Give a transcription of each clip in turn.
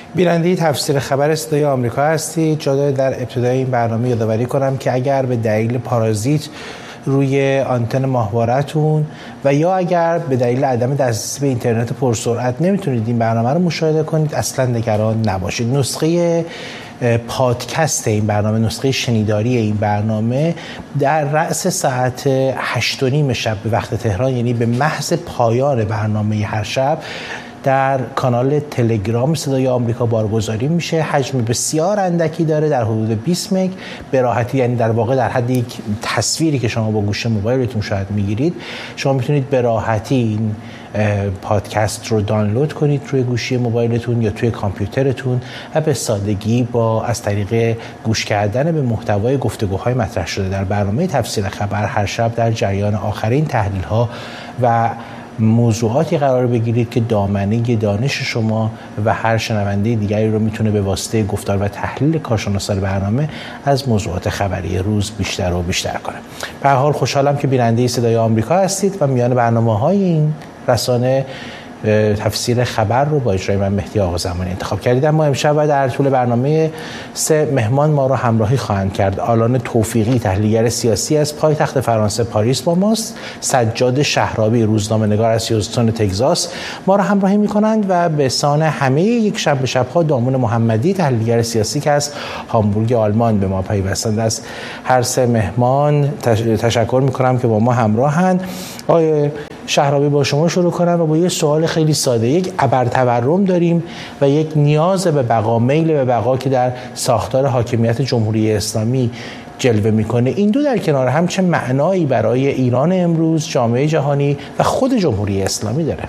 بیننده تفسیر خبر صدای آمریکا هستید. جا داره در ابتدای این برنامه یادآوری کنم که اگر به دلیل پارازیت روی آنتن ماهواره‌تون و یا اگر به دلیل عدم دسترسی به اینترنت پرسرعت نمیتونید این برنامه رو مشاهده کنید، اصلا نگران نباشید. نسخه پادکست این برنامه، نسخه شنیداری این برنامه در رأس ساعت 8:30 شب به وقت تهران، یعنی به محض پایان برنامه هر شب، در کانال تلگرام صدای آمریکا بارگذاری میشه. حجم بسیار اندکی داره، در حدود 20 مگ به راحتی، یعنی در واقع در حد یک تصویری که شما با گوشی موبایلتون شاید میگیرید، شما میتونید به راحتی این پادکست رو دانلود کنید روی گوشی موبایلتون یا توی کامپیوترتون و به سادگی با از طریق گوش کردن به محتوای گفتگوهای مطرح شده در برنامه تفسیر خبر هر شب در جریان آخرین تحلیل‌ها و موضوعاتی قرار بگیرید که دامنه دانش شما و هر شنونده دیگری رو میتونه به واسطه گفتار و تحلیل کارشناسان برنامه از موضوعات خبری روز بیشتر و بیشتر کنه. به هر حال خوشحالم که بیننده صدای آمریکا هستید و میان برنامه‌های این رسانه تفسیر خبر رو با اجرای من مهدی آقازمانی انتخاب کردید. اما امشب و در طول برنامه 3 مهمان ما رو همراهی خواهند کرد. آلان توفیقی، تحلیلگر سیاسی از پایتخت فرانسه پاریس با ماست. سجاد شهرابی، روزنامه‌نگار از هیوستون تگزاس ما رو همراهی می‌کنند و به سان همه یک شب به شب‌ها دامون محمدی، تحلیلگر سیاسی که از هامبورگ آلمان به ما پیوستند. از هر 3 مهمان تشکر می‌کنم که با ما همراهند. آقای شهرابی، با شما شروع کنم و با یه سوال خیلی ساده. یک ابرتورم داریم و یک نیاز به بقا، میل به بقا که در ساختار حاکمیت جمهوری اسلامی جلوه میکنه. این دو در کنار هم چه معنایی برای ایران امروز، جامعه جهانی و خود جمهوری اسلامی داره؟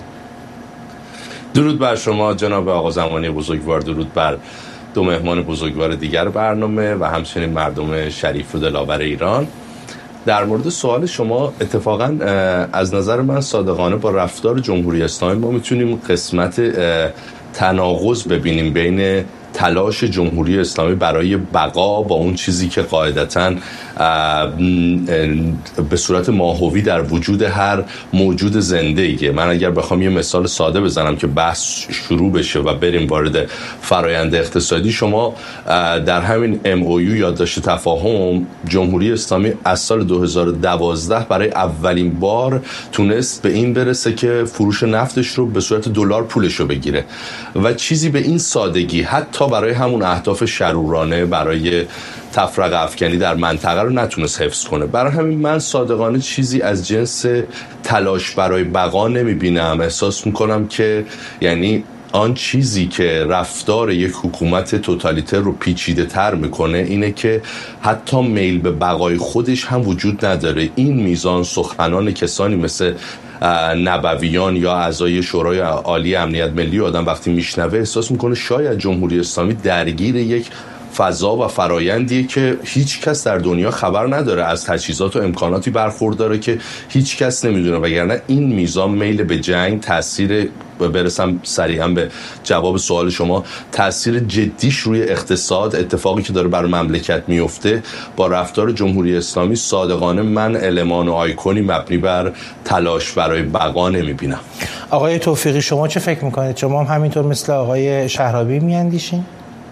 درود بر شما جناب آقازمانی بزرگوار، درود بر 2 مهمان بزرگوار دیگر برنامه و همچنین مردم شریف و دلاور ایران. در مورد سوال شما، اتفاقا از نظر من صادقانه با رفتار جمهوری اسلامی ما میتونیم قسمت تناقض ببینیم بین تلاش جمهوری اسلامی برای بقا با اون چیزی که قاعدتاً به صورت ماهوی در وجود هر موجود زنده‌ایه. من اگر بخوام یه مثال ساده بزنم که بحث شروع بشه و بریم وارد فرایند اقتصادی، شما در همین MOU یادداشت تفاهم، جمهوری اسلامی از سال 2012 برای اولین بار تونست به این برسه که فروش نفتش رو به صورت دلار پولش رو بگیره و چیزی به این سادگی حتی برای همون اهداف شرورانه، برای تفرقه افکنی در منطقه رو نتونست حفظ کنه. برای همین من صادقانه چیزی از جنس تلاش برای بقا نمیبینم. احساس میکنم که یعنی آن چیزی که رفتار یک حکومت توتالیتر رو پیچیده تر میکنه اینه که حتی میل به بقای خودش هم وجود نداره. این میزان سخنان کسانی مثل نبویان یا اعضای شورای عالی امنیت ملی آدم وقتی میشنوه احساس میکنه شاید جمهوری اسلامی درگیر یک فضا و فرایندیه که هیچ کس در دنیا خبر نداره، از تجهیزات و امکاناتی برخورداره که هیچ کس نمیدونه، وگرنه این میزان میل به جنگ تأثیر، برسم سریعا به جواب سوال شما، تأثیر جدیش روی اقتصاد، اتفاقی که داره برای مملکت میفته با رفتار جمهوری اسلامی، صادقانه من المان و آیکونی مبنی بر تلاش برای بقا نمیبینم. آقای توفیقی، شما چه فکر میکنید؟ شما هم همینطور مثل آقای شهرابی میاندیشین؟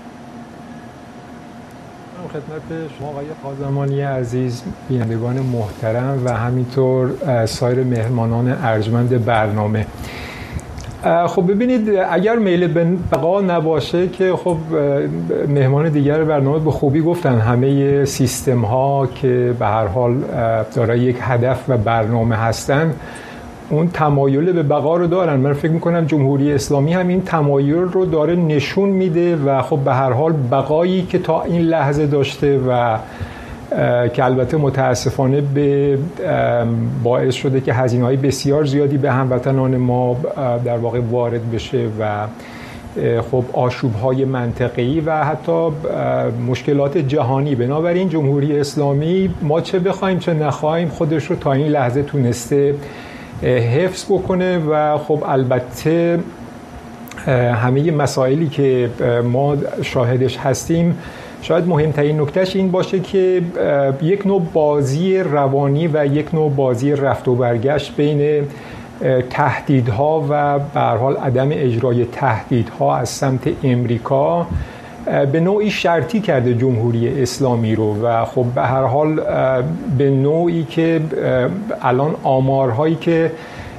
خدمت شما آقای قازمانی عزیز، بینندگان محترم و همینطور سایر مهمانان ارجمند برنامه. خب ببینید، اگر میل به بقا نباشه که خب مهمان دیگر برنامه به خوبی گفتن همه سیستم ها که به هر حال دارای یک هدف و برنامه هستن اون تمایل به بقا رو دارن. من فکر میکنم جمهوری اسلامی هم این تمایل رو داره نشون میده و خب به هر حال بقایی که تا این لحظه داشته و که البته متاسفانه باعث شده که هزینه‌های بسیار زیادی به هموطنان ما در واقع وارد بشه و خب آشوب‌های منطقه‌ای و حتی مشکلات جهانی. بنابراین جمهوری اسلامی ما چه بخوایم چه نخوایم خودش رو تا این لحظه تونسته حفظ بکنه و خب البته همه مسائلی که ما شاهدش هستیم، شاید مهمترین نکتهش این باشه که یک نوع بازی روانی و یک نوع بازی رفت و برگشت بین تهدیدها و به هر حال عدم اجرای تهدیدها از سمت امریکا به نوعی شرطی کرده جمهوری اسلامی رو و خب به هر حال به نوعی که الان آمارهایی که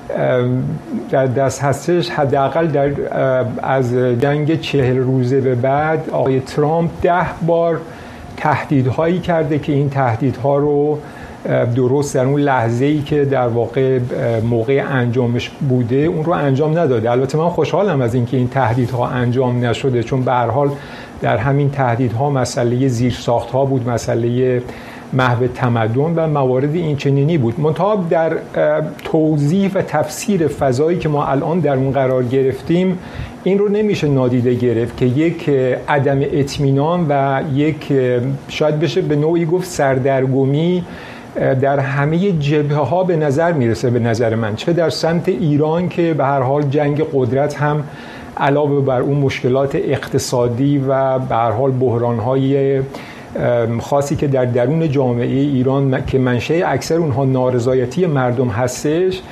در دست هستش حداقل از جنگ 40 روزه به بعد آقای ترامپ 10 بار تهدیدهایی کرده که این تهدیدها رو درست در اون لحظه‌ای که در واقع موقع انجامش بوده اون رو انجام نداده. البته من خوشحالم از اینکه این تهدیدها انجام نشده، چون به هر حال در همین تهدیدها مسئله زیرساخت‌ها بود، مسئله محو تمدن و موارد این چنینی بود. منتها در توضیح و تفسیر فضایی که ما الان در اون قرار گرفتیم این رو نمیشه نادیده گرفت که یک عدم اطمینان و یک شاید بشه به نوعی گفت سردرگمی در همه جبهه‌ها به نظر میرسه، به نظر من، چه در سمت ایران که به هر حال جنگ قدرت هم علاوه بر اون مشکلات اقتصادی و به هر حال بحران‌های خاصی که در درون جامعه ایران که منشأ اکثر اونها نارضایتی مردم هستش،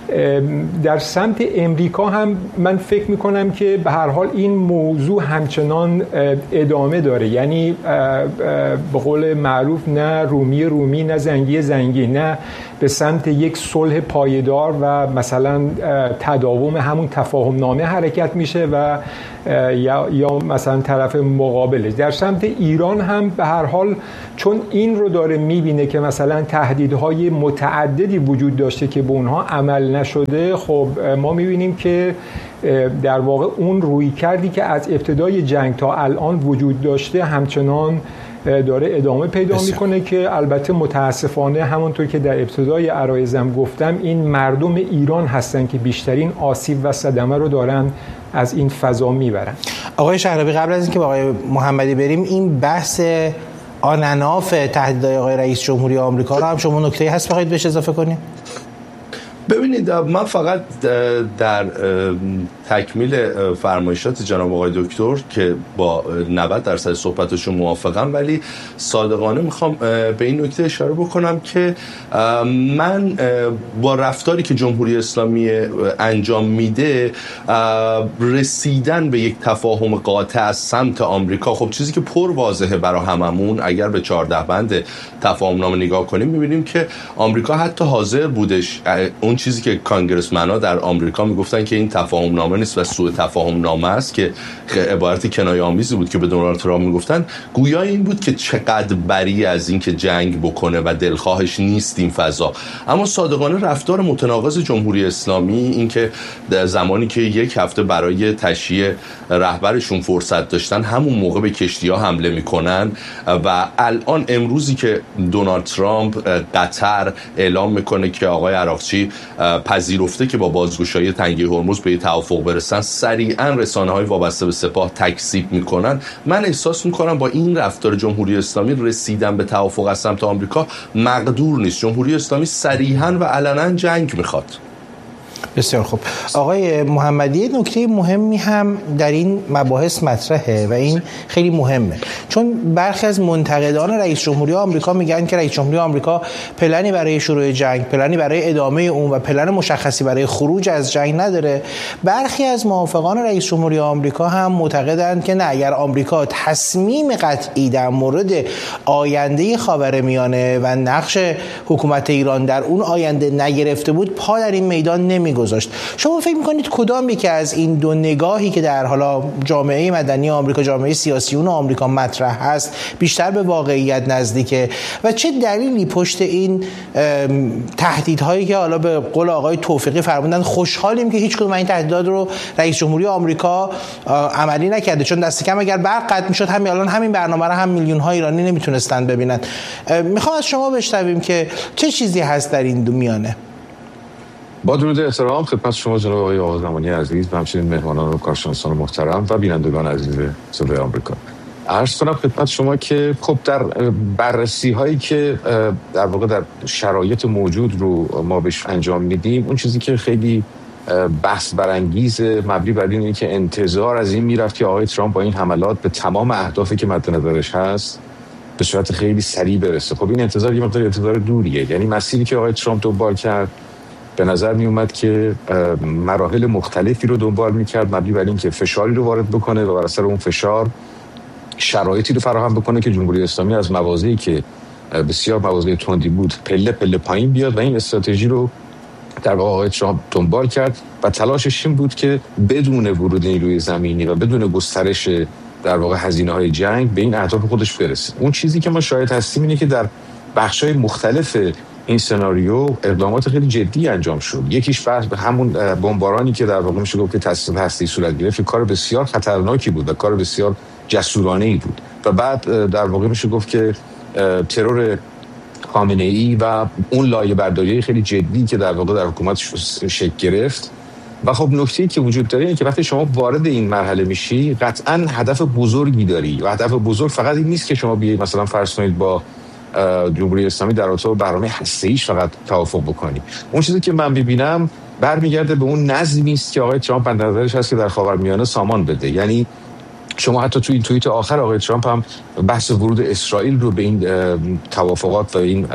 در سمت امریکا هم من فکر میکنم که به هر حال این موضوع همچنان ادامه داره. یعنی به قول معروف نه رومی نه زنگی، نه به سمت یک صلح پایدار و مثلا تداوم همون تفاهم نامه حرکت میشه و یا مثلا طرف مقابلش. در سمت ایران هم به هر حال چون این رو داره میبینه که مثلا تهدیدهای متعددی وجود داشته که به اونها عمل نشده، خب ما میبینیم که در واقع اون رویکردی که از ابتدای جنگ تا الان وجود داشته همچنان داره ادامه پیدا میکنه که البته متاسفانه همونطور که در ابتدای عرایزم گفتم این مردم ایران هستن که بیشترین آسیب و صدمه رو دارن از این فضا میبرن. آقای شهرابی، قبل از اینکه با آقای محمدی بریم، این بحث آنناف تهدیدهای آقای رئیس جمهوری آمریکا رو هم شما نکته‌ای هست بخواید بهش اضافه کنید؟ ببینید، من فقط در تکمیل فرمایشات جناب آقای دکتر که با 90% صحبتشون موافقم، ولی صادقانه میخوام به این نکته اشاره بکنم که من با رفتاری که جمهوری اسلامی انجام میده رسیدن به یک تفاهم قاطع از سمت آمریکا، خب چیزی که پر واضحه برای هممون، اگر به 14 بند تفاهم نامه نگاه کنیم میبینیم که آمریکا حتی حاضر بودش اون چیزی که کانگرسمن‌ها در آمریکا میگفتن که این تفاهم نامه نیست و سوء تفاهم نامه است، که عبارت کنایه‌آمیزی بود که به دونالد ترامپ میگفتن، گویا این بود که چقدر بری از این که جنگ بکنه و دلخواهش نیست این فضا. اما صادقانه رفتار متناقض جمهوری اسلامی، این که در زمانی که یک هفته برای تشییع رهبرشون فرصت داشتن همون موقع به کشتی‌ها حمله میکنن و الان امروزی که دونالد ترامپ قطر اعلام میکنه که آقای عراقچی پذیرفته که با بازگشایی تنگه هرمز به توافق برسن، سریعا رسانه‌های وابسته به سپاه تکذیب میکنن. من احساس میکنم با این رفتار جمهوری اسلامی رسیدن به توافق از سمت آمریکا مقدور نیست. جمهوری اسلامی صریحا و علنا جنگ میخواد. بسیار خوب. آقای محمدی، نکته مهمی هم در این مباحث مطرحه و این خیلی مهمه، چون برخی از منتقدان رئیس جمهوری آمریکا میگن که رئیس جمهوری آمریکا پلنی برای شروع جنگ، پلنی برای ادامه اون و پلن مشخصی برای خروج از جنگ نداره. برخی از موافقان رئیس جمهوری آمریکا هم معتقدند که نه، اگر آمریکا تصمیم قطعی در مورد آینده خاورمیانه و نقش حکومت ایران در اون آینده نگرفته بود، پا در این میدان نمیگذاشت. شما فکر میکنید کدام یکی از این دو نگاهی که در حالا جامعه مدنی آمریکا، جامعه سیاسیون آمریکا مطرح هست، بیشتر به واقعیت نزدیکه و چه دلیلی پشت این تهدیدهایی که حالا به قول آقای توفیقی فرمودن خوشحالیم که هیچ کدوم این تهدیدات رو رئیس جمهوری آمریکا عملی نکرده، چون دست کم اگر برق قطع میشد همین الان همین برنامه رو هم میلیون ها ایرانی نمیتونستن ببینن. میخوام از شما بشنویم که چه چیزی هست در این دو میانه. با درود احترام خدمت شما جناب آقای آقازمانی عزیز و همچنین مهمانان و کارشناسان محترم و بینندگان عزیز صدای آمریکا، عرض کنم خدمت شما که خب در بررسی هایی که در واقع در شرایط موجود رو ما بهش انجام میدیم، اون چیزی که خیلی بحث برانگیز مبنی بر اینه که انتظار از این میرفت که آقای ترامپ با این حملات به تمام اهدافی که مد نظرش هست به صورت خیلی سریع برسه. خب این انتظار یه مقدار انتظار دوریه، یعنی مسیری که آقای ترامپ دنبال کرد به نظر می اومد که مراحل مختلفی رو دنبال میکرد مبنی بر این که فشاری رو وارد بکنه و بر اثر اون فشار شرایطی رو فراهم بکنه که جمهوری اسلامی از مواضعی که بسیار مواضع تندی بود پله پله پایین بیاد و این استراتژی رو در واقع آقای ترامپ دنبال کرد و تلاشش این بود که بدون ورود نیروی زمینی و بدون گسترش در واقع هزینه‌های جنگ به این اهداف خودش برسه. اون چیزی که ما شاهد هستیم اینه که در بخش‌های مختلف این سناریو اقدامات خیلی جدی انجام شد. یکیش بحث همون بمبارانی که در واقع میشه گفت که تسلیح هستی صورت گرفت، کار بسیار خطرناکی بود و کار بسیار جسورانه‌ای بود. و بعد در واقع میشه گفت که ترور خامنه‌ای و اون لایه برداری خیلی جدی که در واقع در حکومت شکل گرفت. و خب نکته‌ای که وجود داره اینه که وقتی شما وارد این مرحله میشی قطعاً هدف بزرگی داری و هدف بزرگ فقط این نیست که شما بیایید مثلا فرض کنید با جمهوری اسلامی در رابطه با برنامه هسته‌ایش فقط توافق بکنی. اون چیزی که من می‌بینم برمیگرده به اون نظمی است که آقای ترامپ به نظرش هست که در خاورمیانه سامان بده. یعنی شما حتی توی این توییت آخر آقای ترامپ هم بحث ورود اسرائیل رو به این توافقات و این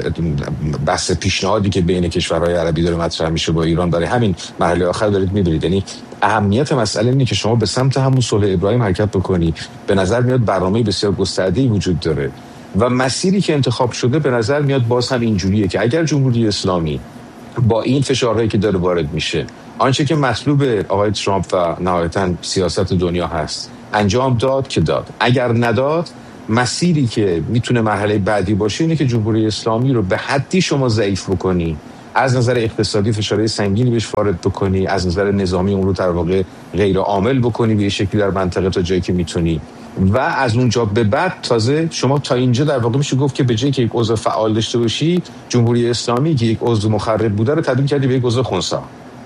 بحث پیشنهادی که بین کشورهای عربی داره مطرح میشه با ایران برای همین مرحله آخر دارید می‌بینید. یعنی اهمیت مسئله اینه که شما به سمت همون صلح ابراهیم حرکت بکنی. به نظر میاد برنامه بسیار گسترده‌ای وجود داره و مسیری که انتخاب شده به نظر میاد باز هم اینجوریه که اگر جمهوری اسلامی با این فشارهایی که داره وارد میشه آنچه که مطلوب آقای ترامپ و نهایتاً سیاست دنیا هست انجام داد که داد، اگر نداد مسیری که میتونه مرحله بعدی باشه اینه که جمهوری اسلامی رو به حدی شما ضعیف بکنی، از نظر اقتصادی فشارهای سنگینی بهش وارد بکنی، از نظر نظامی اون رو در واقع غیر عامل بکنی به شکلی در منطقه تا جایی که میتونی و از اونجا به بعد تازه شما تا اینجا در واقع میشه گفت که به جایی که یک عضو فعال داشته باشی جمهوری اسلامی که یک عضو مخرب بوده رو تبدیل کردی به یک عضو خنثی.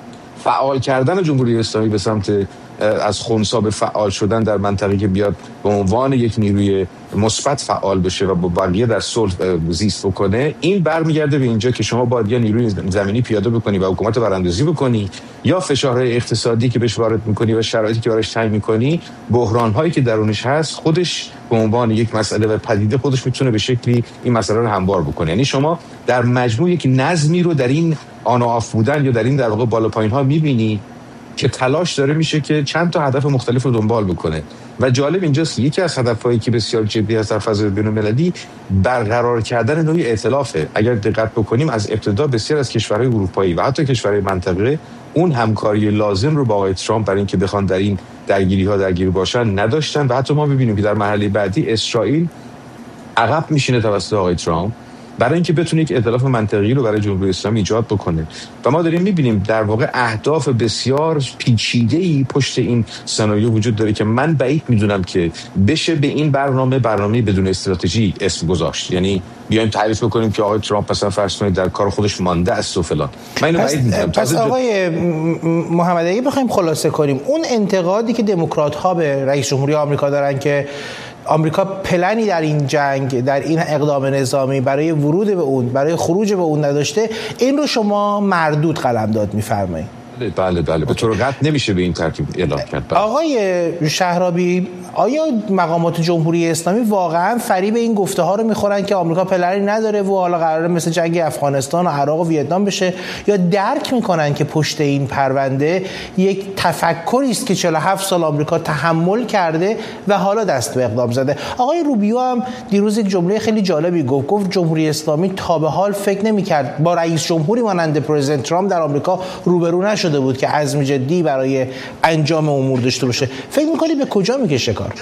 فعال کردن جمهوری اسلامی به سمت از خنثی به فعال شدن در منطقه که بیاد به عنوان یک نیروی مثبت فعال بشه و با بقیه در صلح زیست بکنه، این برمیگرده به اینجا که شما باید یا نیروی زمینی پیاده بکنی و حکومت براندازی بکنی یا فشارهای اقتصادی که بهش وارد میکنی و شرایطی که براش تعیین میکنی، بحران‌هایی که درونش هست خودش به عنوان یک مسئله و پدیده خودش میتونه به شکلی این مسئله رو هموار بکنه. یعنی شما در مجموع یک نظمی رو در این آن و آف بودن یا در این در واقع بالا پایین ها میبینی که تلاش داره میشه که چند تا هدف مختلف رو دنبال بکنه. و جالب اینجاست یکی از هدفهایی که بسیار جدی هست در فضای بین‌المللی برقرار کردن نوعی ائتلافه. اگر دقت بکنیم از ابتدا بسیار از کشورهای اروپایی و حتی کشورهای منطقه اون همکاری لازم رو با آقای ترامپ برای اینکه بخوان در این درگیری باشن نداشتن و حتی ما ببینیم که در مرحله بعدی اسرائیل عقب میشینه توسط آقای ترامپ برای اینکه بتونه یک ائتلاف منطقی رو برای جمهوری اسلامی ایجاد بکنه. و ما داریم می‌بینیم در واقع اهداف بسیار پیچیده‌ای پشت این سناریو وجود داره که من بعید می‌دونم که بشه به این برنامه بدون استراتژی اسم گذاشت. یعنی بیایم تعریف بکنیم که آقای ترامپ مثلا فرض کنید در کار خودش مانده است و فلان. من اینو بعید می‌دونم. پس آقای محمد اگه بخوایم خلاصه کنیم اون انتقادی که دموکرات‌ها به رئیس جمهوری آمریکا دارن که آمریکا پلنی در این جنگ، در این اقدام نظامی برای ورود به اون، برای خروج به اون نداشته، این رو شما مردود قلمداد می‌فرمایید؟ بله به طور قطع نمیشه به این ترتیب اعلام کرد. آقای شهرابی، آیا مقامات جمهوری اسلامی واقعا فریب این گفته ها رو میخورن که آمریکا پلنی نداره و حالا قراره مثل جنگ افغانستان و عراق و ویتنام بشه، یا درک میکنن که پشت این پرونده یک تفکری است که 47 سال آمریکا تحمل کرده و حالا دست به اقدام زده؟ آقای روبیو هم دیروز یک جمله خیلی جالبی گفت جمهوری اسلامی تا به حال فکر نمیکرد با رئیس جمهوری مانند پرزیدنت ترامپ در آمریکا روبرو نشده بود که عزم جدی برای انجام امور داشته باشه. فکر می‌کنی به کجا میکشه کار؟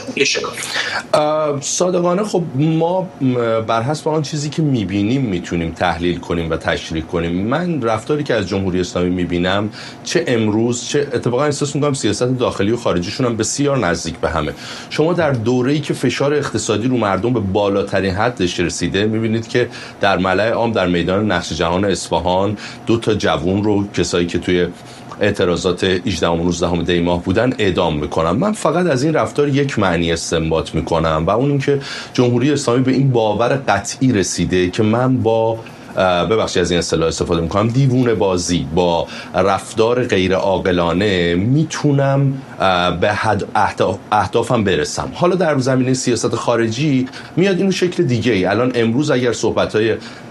صادقانه خب ما بر حسب آن چیزی که می‌بینیم میتونیم تحلیل کنیم و تشریح کنیم. من رفتاری که از جمهوری اسلامی می‌بینم چه امروز چه اتفاقا احساس می‌کنم سیاست داخلی و خارجیشون هم بسیار نزدیک به همه. شما در دوره‌ای که فشار اقتصادی رو مردم به بالاترین حدش رسیده می‌بینید که در ملأ عام در میدان نقش جهان اصفهان 2 تا جوون رو کسایی که توی اعتراضات 18 و 19 دی ماه بودن اعدام میکنن. من فقط از این رفتار یک معنی استنباط میکنم و اون اینکه جمهوری اسلامی به این باور قطعی رسیده که من با ببخشید از این اصطلاح استفاده میکنم دیوونه بازی با رفتار غیر عاقلانه میتونم به اهدافم برسم. حالا در زمینه سیاست خارجی میاد اینو شکل دیگه ای. الان امروز اگر صحبت‌های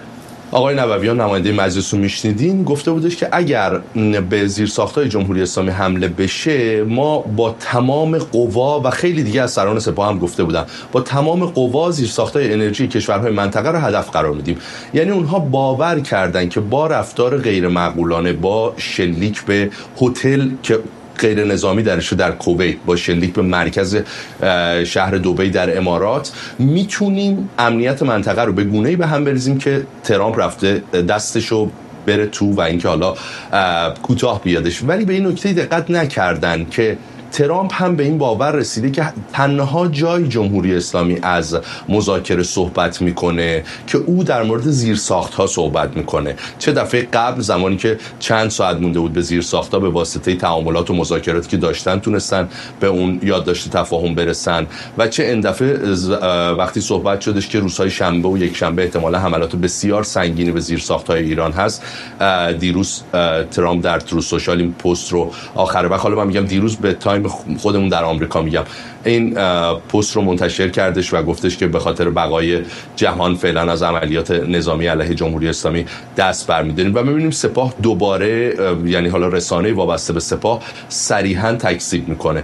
آقای نوویان نماینده مجلس رو میشنیدین گفته بودش که اگر به زیرساخت‌های جمهوری اسلامی حمله بشه ما با تمام قوا و خیلی دیگه از سران سپاه هم گفته بودن با تمام قوا زیرساخت‌های انرژی کشورهای منطقه رو هدف قرار میدیم. یعنی اونها باور کردن که با رفتار غیر معقولانه، با شلیک به هتل که غیر نظامی درش در کویت، با شلیک به مرکز شهر دبی در امارات، میتونیم امنیت منطقه رو به گونه‌ای به هم بریزیم که ترامپ رفته دستشو بره تو و اینکه حالا کوتاه بیادش. ولی به این نکته دقت نکردن که ترامپ هم به این باور رسیده که تنها جای جمهوری اسلامی از مذاکره صحبت میکنه که او در مورد زیرساخت‌ها صحبت میکنه. چه دفعه قبل زمانی که چند ساعت مونده بود به زیرساخت‌ها، به واسطه تعاملات و مذاکراتی که داشتن تونستن به اون یادداشت تفاهم برسن، و چه این دفعه وقتی صحبت شدش که روزهای شنبه و یک شنبه احتمالا حملات بسیار سنگینی به زیرساخت‌های ایران هست. دیروز ترامپ در تروث سوشال این پست رو آخر وقت، حالا من میگم دیروز به تایم خودمون در آمریکا میگم، این پست رو منتشر کردش و گفتش که به خاطر بقای جهان فعلا از عملیات نظامی علیه جمهوری اسلامی دست برمی‌داریم. و می‌بینیم سپاه دوباره، یعنی حالا رسانه وابسته به سپاه صریحاً تکذیب میکنه.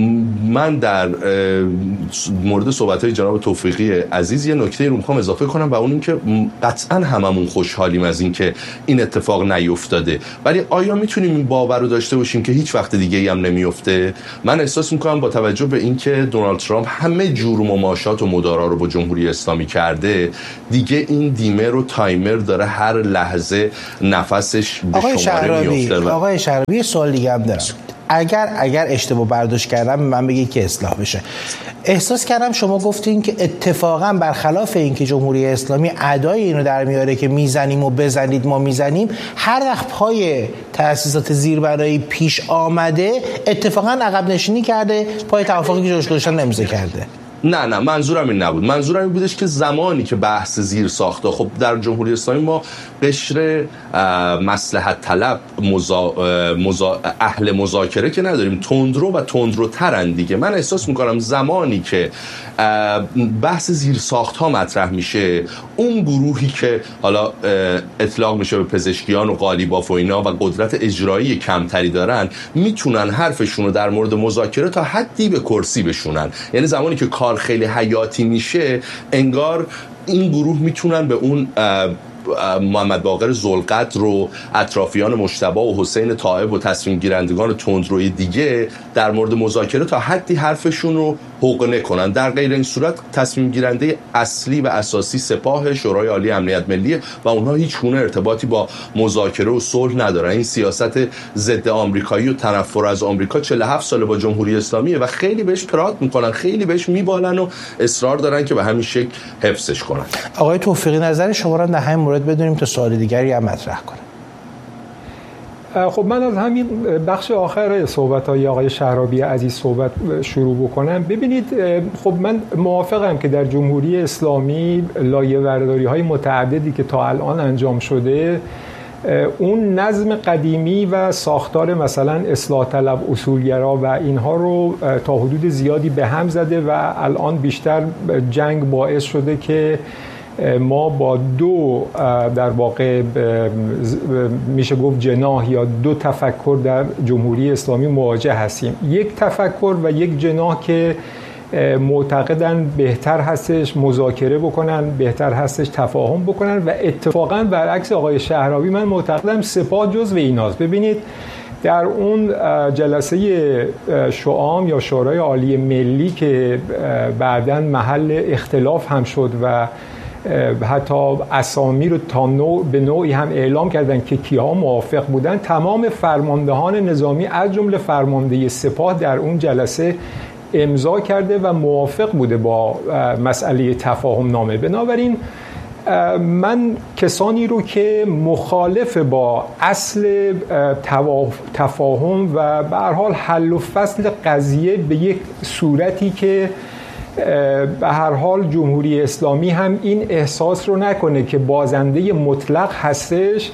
من در مورد صحبت‌های جناب توفیقی عزیز یه نکته رو می‌خوام اضافه کنم و اون این که قطعاً هممون خوشحالیم از این که این اتفاق نیفتاده، ولی آیا میتونیم این باور رو داشته باشیم که هیچ وقت دیگه‌ای هم نمیفته؟ من احساس می‌کنم با توجه به اینکه دونالد ترامپ همه جور مماشات و مدارا رو با جمهوری اسلامی کرده، دیگه این دیمر و تایمر داره هر لحظه نفسش به شماره میفته. آقای شهرابی سوال دیگه هم دارم. اگر اشتباه برداشت کردم من بگید که اصلاح بشه. احساس کردم شما گفتین که اتفاقا برخلاف این که جمهوری اسلامی ادای اینو در میاره که میزنیم و بزنید ما میزنیم، هر وقت پای تأسیسات زیربنایی پیش آمده اتفاقا عقب نشینی کرده، پای توافقی که جلوش گذاشتن نمیزه کرده. نه منظورم این نبود. منظورم این بودش که زمانی که بحث زیر ساخته، خب در جمهوری اسلامی ما قشر مصلحت طلب اهل مذاکره که نداریم، تندرو و تندروترن دیگه. من احساس میکنم زمانی که بحث زیر ساخت ها مطرح میشه، اون گروهی که حالا اطلاق میشه به پزشکیان و قالیباف و اینا و قدرت اجرایی کمتری دارن، میتونن حرفشون رو در مورد مذاکره تا حدی به کرسی بشونن. یعنی زمانی که کار خیلی حیاتی میشه، انگار این گروه میتونن به اون محمد باقر ذوالقدر و اطرافیان مجتبی و حسین طائب و تصمیم گیرندگان تندروی دیگه در مورد مذاکره تا حدی حرفشون رو حقنه کنن. در غیر این صورت تصمیم گیرنده اصلی و اساسی سپاه، شورای عالی امنیت ملی، و اونها هیچ گونه ارتباطی با مذاکره و صلح ندارن. این سیاست ضد آمریکایی و تنفر از آمریکا 47 ساله با جمهوری اسلامیه و خیلی بهش پرات میکنن، خیلی بهش میبالن و اصرار دارن که به همین شکل حفظش کنن. آقای توفیقی نظر شما را در همین مورد بدونیم تا سوال دیگری هم مطرح کنم. خب من از همین بخش آخر صحبت‌های آقای شهرابی عزیز شروع بکنم. ببینید، خب من موافقم که در جمهوری اسلامی لایه‌برداری‌های متعددی که تا الان انجام شده، اون نظم قدیمی و ساختار مثلا اصلاح طلب، اصولگرا و اینها رو تا حدود زیادی به هم زده و الان بیشتر جنگ باعث شده که ما با دو در واقع میشه گفت جناح یا دو تفکر در جمهوری اسلامی مواجه هستیم. یک تفکر و یک جناح که معتقدن بهتر هستش مذاکره بکنن، بهتر هستش تفاهم بکنن، و اتفاقا برعکس آقای شهرابی من معتقدم سپاه جزو ایناست. ببینید در اون جلسه شؤام یا شورای عالی ملی که بعداً محل اختلاف هم شد و حتی اسامی رو به نوعی هم اعلام کردن که کیها موافق بودن، تمام فرماندهان نظامی از جمله فرمانده سپاه در اون جلسه امضا کرده و موافق بوده با مسئله تفاهم نامه. بنابراین من کسانی رو که مخالف با اصل تفاهم و به هر حال حل و فصل قضیه به یک صورتی که به هر حال جمهوری اسلامی هم این احساس رو نکنه که بازنده مطلق هستش،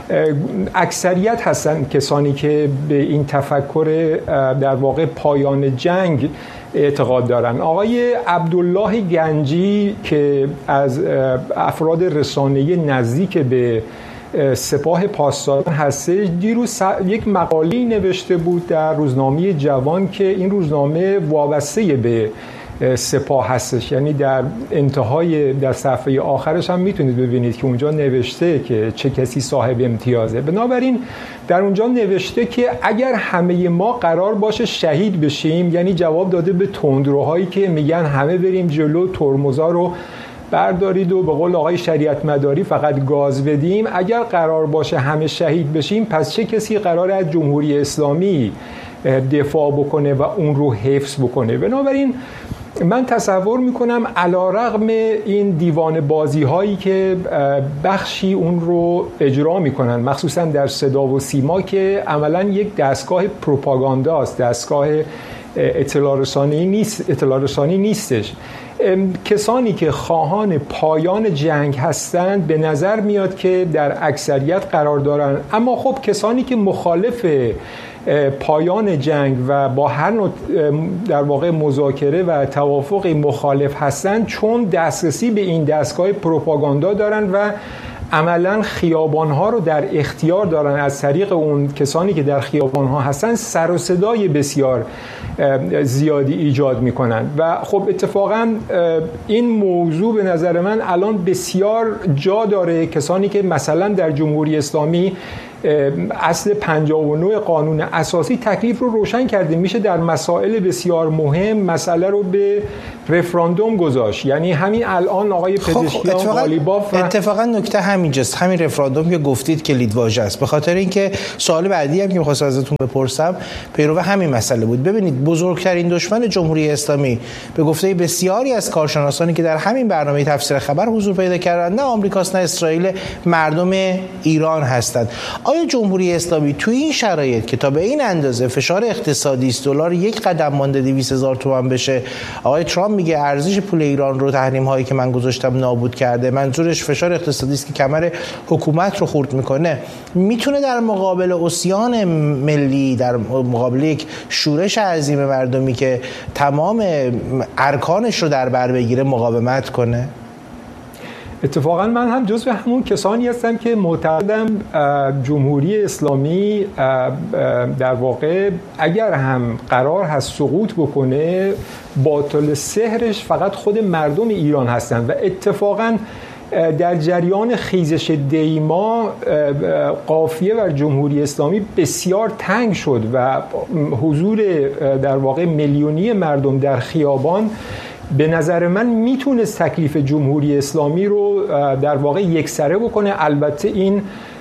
اکثریت هستن کسانی که به این تفکر در واقع پایان جنگ اعتقاد دارن. آقای عبدالله گنجی که از افراد رسانه‌ای نزدیک به سپاه پاسداران هستش، دیروز یک مقاله نوشته بود در روزنامه جوان که این روزنامه وابسته به سپاه هستش، یعنی در انتهای در صفحه آخرش هم میتونید ببینید که اونجا نوشته که چه کسی صاحب امتیازه. بنابراین در اونجا نوشته که اگر همه ما قرار باشه شهید بشیم، یعنی جواب داده به تندروهایی که میگن همه بریم جلو، ترمزا رو بردارید و به قول آقای شریعت مداری فقط گاز بدیم، اگر قرار باشه همه شهید بشیم پس چه کسی قراره از جمهوری اسلامی دفاع بکنه و اون رو حفظ بکنه؟ بنابراین من تصور میکنم علیرغم این دیوان بازی هایی که بخشی اون رو اجرا میکنن، مخصوصا در صدا و سیما که عملا یک دستگاه پروپاگانداست، دستگاه اطلاع رسانی نیستش، کسانی که خواهان پایان جنگ هستند به نظر میاد که در اکثریت قرار دارن. اما خب کسانی که مخالف پایان جنگ و با هر نوع در واقع مذاکره و توافق مخالف هستند، چون دسترسی به این دستگاه پروپاگاندا دارن و عملاً خیابان‌ها رو در اختیار دارن، از طریق اون کسانی که در خیابان‌ها هستن سر و صدای بسیار زیادی ایجاد میکنن. و خب اتفاقاً این موضوع به نظر من الان بسیار جا داره. کسانی که مثلا در جمهوری اسلامی اصل 59 قانون اساسی تکلیف رو روشن کرده، میشه در مسائل بسیار مهم مسئله رو به رفراندوم گذاشت. یعنی همین الان آقای پزشکیان قالیباف اتفاقا نکته همینجاست، همین رفراندوم که گفتید کلیدواژه است، به خاطر اینکه سوال بعدی هم که می‌خواستم ازتون بپرسم پیرو همین مسئله بود. ببینید بزرگترین دشمن جمهوری اسلامی به گفته بسیاری از کارشناسانی که در همین برنامه تفسیر خبر حضور پیدا کردن نه آمریکاست نه اسرائیل، مردم ایران هستند. آیا جمهوری اسلامی توی این شرایط که تا به این اندازه فشار اقتصادی است، دلار یک قدم مانده 200,000 تومان بشه، آقای ترامپ میگه ارزش پول ایران رو تحریم هایی که من گذاشتم نابود کرده، منظورش فشار اقتصادی است که کمر حکومت رو خورد میکنه، میتونه در مقابل عصیان ملی، در مقابل یک شورش عظیم مردمی که تمام ارکانش رو در بر بگیره مقاومت کنه؟ اتفاقا من هم جزو همون کسانی هستم که معتقدم جمهوری اسلامی در واقع اگر هم قرار هست سقوط بکنه، باطل سحرش فقط خود مردم ایران هستند. و اتفاقا در جریان خیزش دیما قافیه بر جمهوری اسلامی بسیار تنگ شد و حضور در واقع میلیونی مردم در خیابان به نظر من میتونست تکلیف جمهوری اسلامی رو در واقع یکسره بکنه. البته این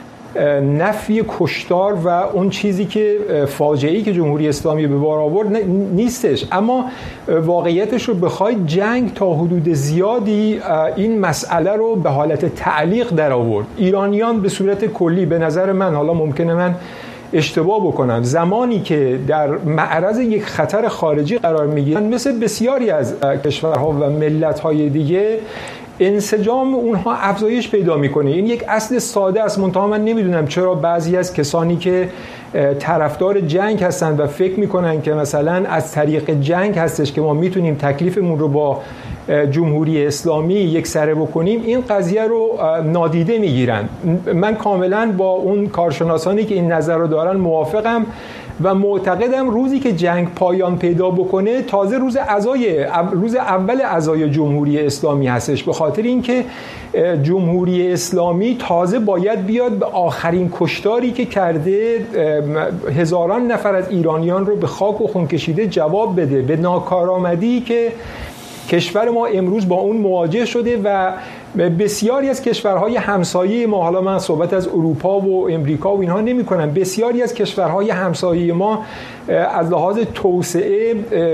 نفی کشتار و اون چیزی که فاجعه‌ای که جمهوری اسلامی به بار آورد نیستش، اما واقعیتش رو بخواید جنگ تا حدود زیادی این مسئله رو به حالت تعلیق در آورد. ایرانیان به صورت کلی به نظر من، حالا ممکنه من اشتباه بکنم، زمانی که در معرض یک خطر خارجی قرار میگیرن مثل بسیاری از کشورها و ملت‌های دیگه، انسجام اونها افزایش پیدا میکنه. این یک اصل ساده است، منتها من نمیدونم چرا بعضی از کسانی که طرفدار جنگ هستن و فکر میکنن که مثلا از طریق جنگ هستش که ما میتونیم تکلیفمون رو با جمهوری اسلامی یک سره بکنیم، این قضیه رو نادیده میگیرن. من کاملا با اون کارشناسانی که این نظر رو دارن موافقم و معتقدم روزی که جنگ پایان پیدا بکنه تازه روز اول عزای جمهوری اسلامی هستش، به خاطر اینکه جمهوری اسلامی تازه باید بیاد به آخرین کشتاری که کرده هزاران نفر از ایرانیان رو به خاک و خون کشیده جواب بده، به ناکارآمدی که کشور ما امروز با اون مواجه شده و بسیاری از کشورهای همسایه ما، حالا من صحبت از اروپا و امریکا و اینها نمی کنم، بسیاری از کشورهای همسایه ما از لحاظ توسعه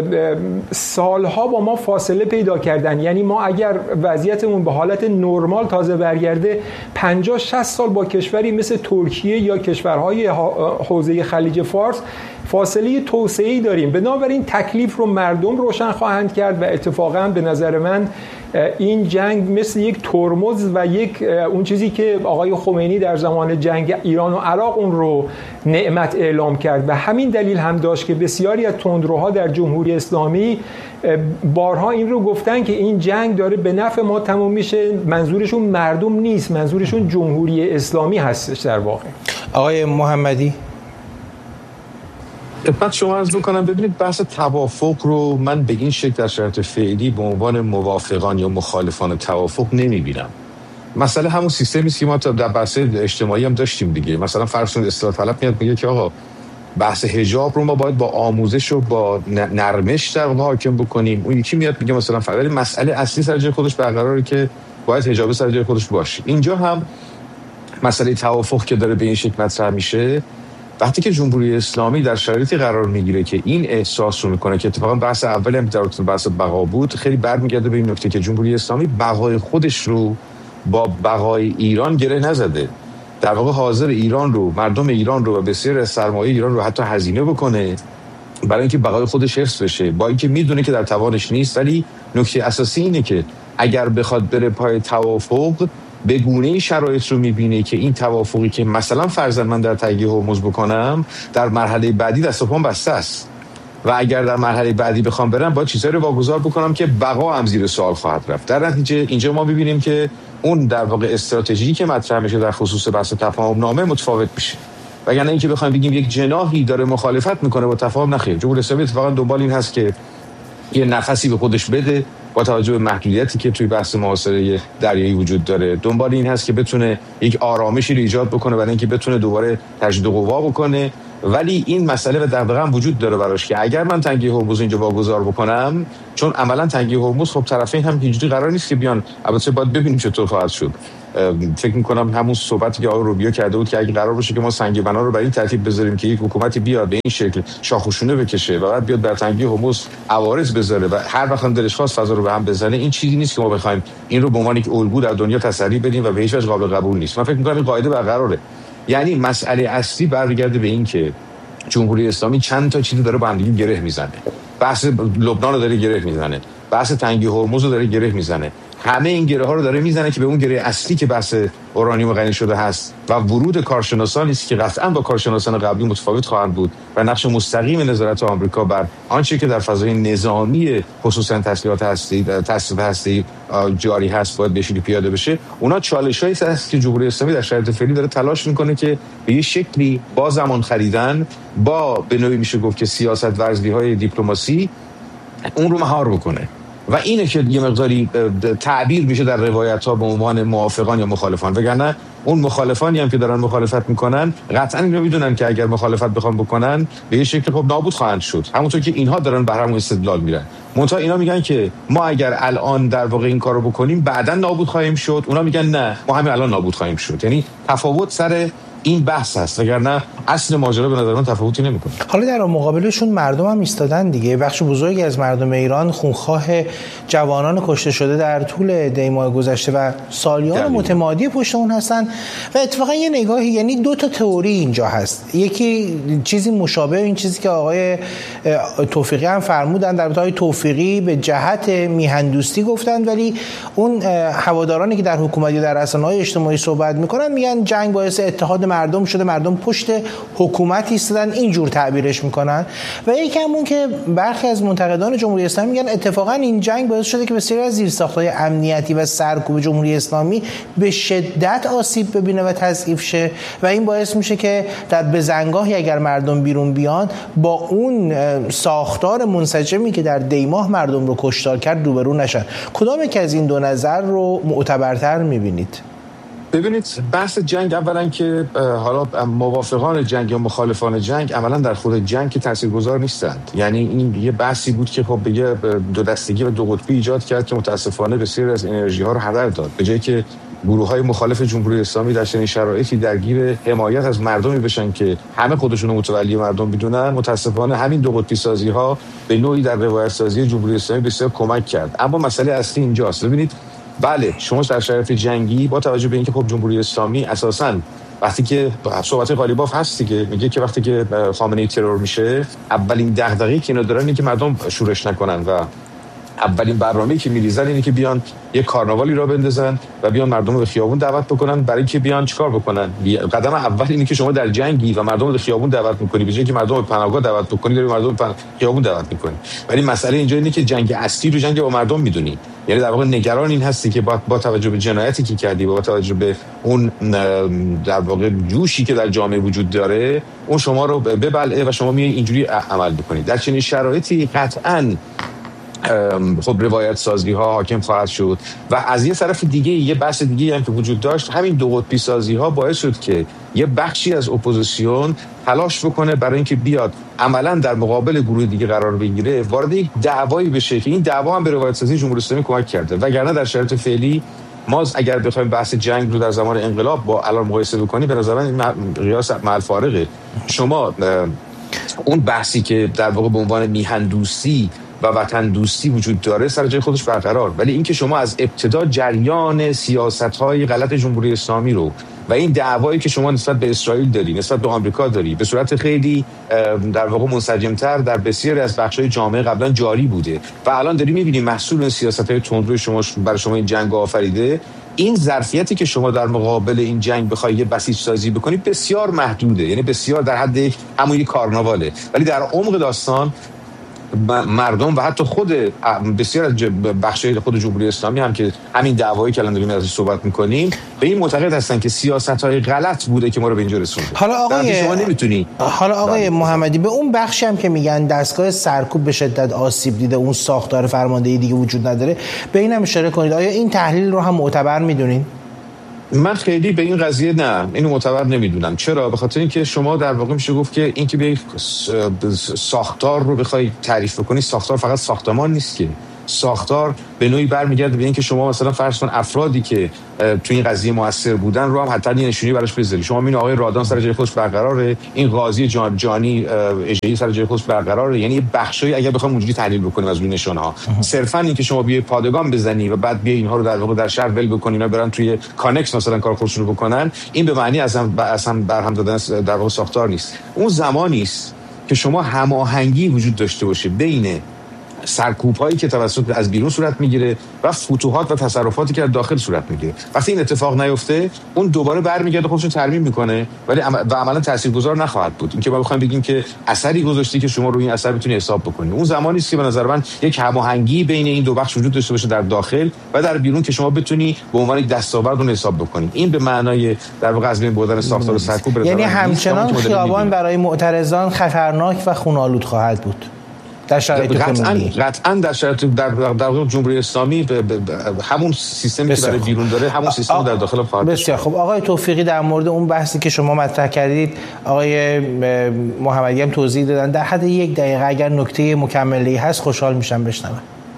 سالها با ما فاصله پیدا کردن. یعنی ما اگر وضعیتمون به حالت نرمال تازه برگرده 50-60 سال با کشوری مثل ترکیه یا کشورهای حوزه خلیج فارس فاصله توسعه‌ای داریم. بنابراین تکلیف رو مردم روشن خواهند کرد و اتفاقا به نظر من این جنگ مثل یک ترمز و یک اون چیزی که آقای خمینی در زمان جنگ ایران و عراق اون رو نعمت اعلام کرد و همین دلیل هم داشت که بسیاری از تندروها در جمهوری اسلامی بارها این رو گفتن که این جنگ داره به نفع ما تموم میشه. منظورشون مردم نیست، منظورشون جمهوری اسلامی هستش در واقع. آقای محمدی خدمت شما عرض بکنم، ببینید بحث توافق رو من به این شکل در شرایط فعلی به عنوان موافقان یا مخالفان توافق نمیبینم. مسئله همون سیستمی است که ما در بحث اجتماعی هم داشتیم دیگه. مثلا فرض کنید اصلاح طلب میاد میگه که آقا بحث حجاب رو ما باید با آموزش و با نرمش در واقع حاکم بکنیم. اون یکی میاد میگه مثلا فعلا مسئله اصلی سر جای خودش برقراره که باید حجاب سر جای خودش باشه. اینجا هم مسئله توافق که داره به این شکل مطرح میشه، وقتی که جمهوری اسلامی در شرایطی قرار میگیره که این احساس رو میکنه که اتفاقا بحث اولی هم در بحث بقا بود، خیلی برمیگرده به این نکته که جمهوری اسلامی بقای خودش رو با بقای ایران گره نزده. در واقع حاضر ایران رو، مردم ایران رو و بسیار از سرمایه ایران رو حتی هزینه بکنه برای اینکه بقای خودش حفظ بشه، با اینکه میدونه که در توانش نیست. ولی نکته اساسی اینه که اگر بخواد بره پای توافق، به گونه‌ای شرایط رو می‌بینه که این توافقی که مثلا فرضاً من در تهیه هرمز بکنم در مرحله بعدی دست و پام بسته است و اگر در مرحله بعدی بخوام برم باید چیزایی رو واگذار بکنم که بقا هم زیر سوال خواهد رفت. در نتیجه اینجا ما می‌بینیم که اون در واقع استراتژی که مطرح میشه در خصوص بحث تفاهم نامه متفاوت میشه. وگرنه اینکه بخوایم بگیم یک جناحی داره مخالفت میکنه با تفاهم، نخیر. جمهوری اسلامی اتفاقا دنبال این هست که یه نفسی به خودش بده با توجه به محدودیتی که توی بحث محاصره دریایی وجود داره. دنبال این هست که بتونه یک آرامشی رو ایجاد بکنه برای اینکه بتونه دوباره تجدید قوا بکنه. ولی این مسئله و دغدغه هم وجود داره براش که اگر من تنگی هرمز اینجا واگذار بکنم، چون عملا تنگی هرمز خب طرفین هم اینجوری قرار نیست که بیان، البته باید ببینیم چطور خواهد شد. فکر می‌کنم همون صحبتی که آقای روبیو کرده بود که اگه قرار باشه که ما سنگ بنا رو برای این ترتیب بذاریم که یک حکومتی بیاد به این شکل شاخ و شونه بکشه و بعد بیاد بر تنگی هرمز عوارض بذاره و هر وقت هم دلش خواست فضا رو به هم بزنه، این چیزی نیست که ما بخوایم این رو به عنوان یک الگو در دنیا تسری بدیم و به هیچ وجه قابل قبول نیست. من فکر می‌کنم این قاعده برقراره. یعنی مسئله اصلی برمیگرده به این که جمهوری اسلامی چند تا چیزی داره با هم دیگه گره میزنه. بحث لبنان رو داره گره میزنه، بحث تنگی هرمز رو داره گره میزنه. همه این گره ها رو داره میزنه که به اون گره اصلی که بحث اورانیوم غنی شده هست و ورود کارشناسانی است که قطعاً با کارشناسان قبلی متفاوت خواهند بود و نقش مستقیم نظارت آمریکا بر آنچه که در فضای نظامی خصوصاً تسلیحات هسته‌ای جاری هست باید بهش پیاده بشه. اونا چالشایی هست که جمهوری اسلامی در شرایط فعلی داره تلاش میکنه که به یه شکلی با زمان خریدن، با به نوعی میشه گفت که سیاست ورزی‌های دیپلماسی اون رو مهار بکنه و اینه که یه مقداری تعبیر میشه در روایت ها به عنوان موافقان یا مخالفان. وگرنه اون مخالفانی هم که دارن مخالفت میکنن قطعا اینو میدونن که اگر مخالفت بخوام بکنن به یه شکل خب نابود خواهند شد، همونطور که اینها دارن به همون استدلال میرن. منتها اینا میگن که ما اگر الان در واقع این کارو بکنیم بعداً نابود خواهیم شد، اونا میگن نه ما همین الان نابود خواهیم شد. یعنی تفاوت سر این بحث هست، وگرنه اصل ماجرا به نظر من تفاوتی نمیکنه. حالا در مقابلشون مردم هم ایستادن دیگه. بخش بزرگی از مردم ایران خونخواه جوانان کشته شده در طول دی ماه گذشته و سالیان متمادی پشت اون هستن و اتفاقا یه نگاهی، یعنی دو تا تئوری اینجا هست. یکی چیزی مشابه این چیزی که آقای توفیقی هم فرمودن، در آقای توفیقی به جهت میهندوستی گفتن، ولی اون هوادارانی که در حکومت در رسانه‌های اجتماعی صحبت میکنن میگن جنگ باعث اتحاد مردم شده، مردم پشت حکومت ایستادن، اینجور تعبیرش میکنن. و یکی همون که برخی از منتقدان جمهوری اسلامی میگن اتفاقا این جنگ باعث شده که بسیاری از زیرساخت‌های امنیتی و سرکوب جمهوری اسلامی به شدت آسیب ببینه و تضعیف شه و این باعث میشه که در بزنگاهی اگر مردم بیرون بیان با اون ساختار منسجمی که در دی ماه مردم رو کشتار کرد روبرو نشن. کدام یک از این دو نظر رو معتبرتر میبینید؟ ببینید بحث جنگ اولا که حالا موافقان جنگ یا مخالفان جنگ عملا در خود جنگ که تاثیرگذار نیستند. یعنی این یه بحثی بود که خب به دو دستگی و دو قطبی ایجاد کرد که متاسفانه بسیار از انرژی ها رو هدر داد. به جایی که گروه‌های مخالف جمهوری اسلامی در چنین شرایطی درگیر حمایت از مردمی بشن که همه خودشون رو متولی مردم بدونن، متاسفانه همین دو قطبی سازی ها به نوعی در روایت سازی جمهوری اسلامی بسیار کمک کرد. اما مسئله اصلی اینجاست. ببینید بله شما در شرایط جنگی با توجه به اینکه خب جمهوری اسلامی اساساً وقتی که صحبت قالیباف هستی که میگه که وقتی که خامنه‌ای ترور میشه اولین دغدغه‌ای که اینا دارن اینه که مردم شورش نکنن و اولین برنامه‌ای که میریزن اینه که بیان یک کارناوالی را بندازن و بیان مردم رو به خیابون دعوت بکنن. برای اینکه بیان چیکار بکنن؟ قدم اول اینه که شما در جنگی و مردم رو به خیابون دعوت می‌کنی، به جای اینکه مردم رو به پناهگاه دعوت بکنی داری مردم رو به خیابون دعوت می‌کنی. ولی مسئله اینجا اینه که جنگ اصلی رو جنگ با مردم می‌دونی. یعنی در واقع نگران این هستی که با توجه به جنایتی که کردی، با توجه به اون در واقع جوشی که در جامعه وجود داره، اون شما رو ببلعه و شما میای اینجوری عمل بکنید. در چنین شرایطی قطعاً خب روایت سازی ها حاکم خواهد شد و از یه طرف دیگه یه بحث دیگه هم که وجود داشت، همین دو قطبی سازی ها باعث شد که یه بخشی از اپوزیسیون تلاش بکنه برای اینکه بیاد عملا در مقابل گروه دیگه قرار بگیره، وارد یک دعوایی بشه که این دعوا هم به روایت سازی جمهوری اسلامی کمک کرده. وگرنه در شرایط فعلی ما اگر بخوایم بحث جنگ رو در زمان انقلاب با الان مقایسه بکنیم، به نظر من قیاس مع الفارقه. شما اون بحثی که در واقع به عنوان میهن دوستی و وطن دوستی وجود داره سر جای خودش برقرار، ولی اینکه شما از ابتدا جریان سیاست‌های غلط جمهوری اسلامی رو و این دعوایی که شما نسبت به اسرائیل داری، نسبت به آمریکا داری، به صورت خیلی در واقع منسجم‌تر در بسیاری از بخش‌های جامعه قبلا جاری بوده و الان داری می‌بینی محصول سیاست‌های تندروی شما برای شما این جنگ آفریده، این ظرفیتی که شما در مقابل این جنگ بخوای یه بسیج سازی بکنی بسیار محدوده، یعنی بسیار در حد همون کارناواله. ولی در عمق داستان مردم و حتی خود بسیار از بخشای خود جمهوری اسلامی هم که همین دعوایی که الان داریم ازش صحبت می‌کنیم به این معتقد هستن که سیاست‌های غلط بوده که ما رو به اینجا رسونده. حالا آقای محمدی، به اون بخشی هم که میگن دستگاه سرکوب به شدت آسیب دیده، اون ساختار فرماندهی دیگه وجود نداره، به این هم اشاره کنید. آیا این تحلیل رو هم معتبر می‌دونین؟ من خیلی به این قضیه نه، اینو معتبر نمیدونم. چرا؟ به خاطر اینکه شما در واقع میشه گفت که اینکه به ساختار رو بخوای تعریف بکنی، ساختار فقط ساختمان نیست که ساختار به نوعی برمیگرده به اینکه شما مثلا فرض کن افرادی که تو این قضیه مؤثر بودن رو هم حتی یه نشونی براش بذاری. شما این آقای رادان سر جای خودش برقراره، این قاضی جانی اژه‌ای سر جای خودش برقراره، یعنی بخشایی اگر بخوام اونجوری تحلیل بکنیم از روی نشانه‌ها، صرفا اینکه شما بیای پادگان بزنی و بعد بیای اینها رو در واقع در شهر ول بکنی، اینا برن توی کانکس مثلا کار خودشون رو بکنن، این به معنی اصلا برهم دادن در واقع ساختار نیست. اون زمانی است که شما هماهنگی وجود داشته باشه بین سرکوب‌هایی که توسط از بیرون صورت میگیره و فتوحات و تصرفاتی که از داخل صورت میگیره. وقتی این اتفاق نیفته، اون دوباره برمیگرده خودش رو ترمیم میکنه ولی عملا تاثیرگذار نخواهد بود. اینکه ما بخوایم بگیم که اثری گذاشتی که شما روی این اثر بتونی حساب بکنی، اون زمانی است که به نظر من یک هماهنگی بین این دو بخش وجود داشته باشه در داخل و در بیرون که شما بتونی به عنوان یک دستاورد اون حساب بکنی. این به معنای در واقع از بین بردن ساختار سرکوب، یعنی همچنان خیابان برای معترضان خطرناک و خون‌آلود خواهد بود در شرایط قطعاً در شرایط در جمهوری اسلامی همون سیستمی که برای بیرون داره همون سیستم در داخل خواهد. بسیار خب آقای توفیقی، در مورد اون بحثی که شما مطرح کردید آقای محمدی هم توضیح دادن، در حد 1 دقیقه اگر نکته مکملی هست خوشحال میشم بشنوم.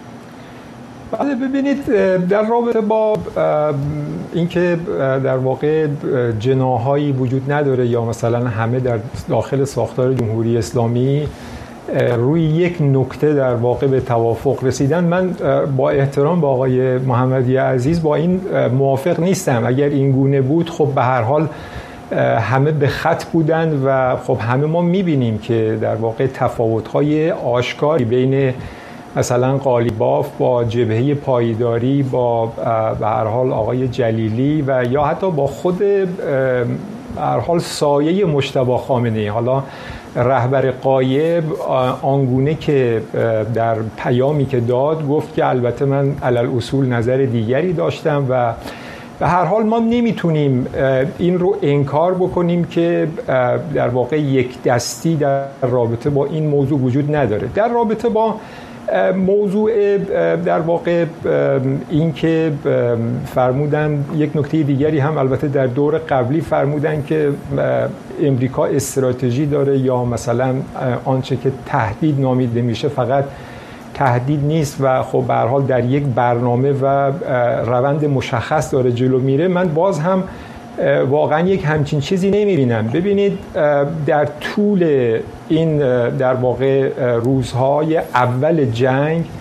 بله، ببینید در رابطه با اینکه در واقع جناحایی وجود نداره یا مثلا همه در داخل ساختار جمهوری اسلامی روی یک نکته در واقع به توافق رسیدن، من با احترام با آقای محمدی عزیز با این موافق نیستم. اگر این گونه بود خب به هر حال همه به خط بودند و خب همه ما میبینیم که در واقع تفاوت‌های آشکاری بین مثلا قالیباف با جبهه پایداری، با به هر حال آقای جلیلی و یا حتی با خود به هر حال سایه مجتبی خامنه‌ای. حالا رهبر غایب آنگونه که در پیامی که داد گفت که البته من علل اصول نظر دیگری داشتم و به هر حال ما نمیتونیم این رو انکار بکنیم که در واقع یک دستی در رابطه با این موضوع وجود نداره. در رابطه با موضوع در واقع این که فرمودن یک نکته دیگری هم البته در دور قبلی فرمودن که امریکا استراتژی داره یا مثلا آنچه که تهدید نامیده میشه فقط تهدید نیست و خب به هر حال در یک برنامه و روند مشخص داره جلو میره، من باز هم واقعا یک همچین چیزی نمیبینم. ببینید در طول این در واقع روزهای اول جنگ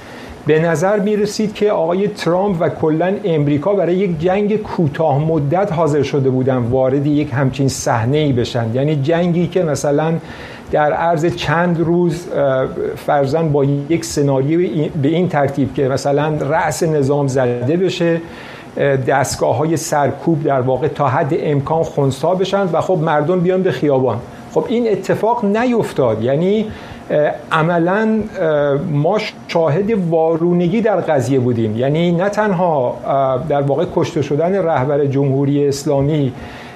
به نظر میرسید که آقای ترامپ و کلاً امریکا برای یک جنگ کوتاه مدت حاضر شده بودن وارد یک همچین صحنه‌ای بشن، یعنی جنگی که مثلا در عرض چند روز فرضاً با یک سناریو به این ترتیب که مثلا رأس نظام زده بشه، دستگاه‌های سرکوب در واقع تا حد امکان خنثی بشن و خب مردم بیان به خیابان. خب این اتفاق نیفتاد، یعنی عملاً ما شاهد وارونگی در قضیه بودیم، یعنی نه تنها در واقع کشته شدن رهبر جمهوری اسلامی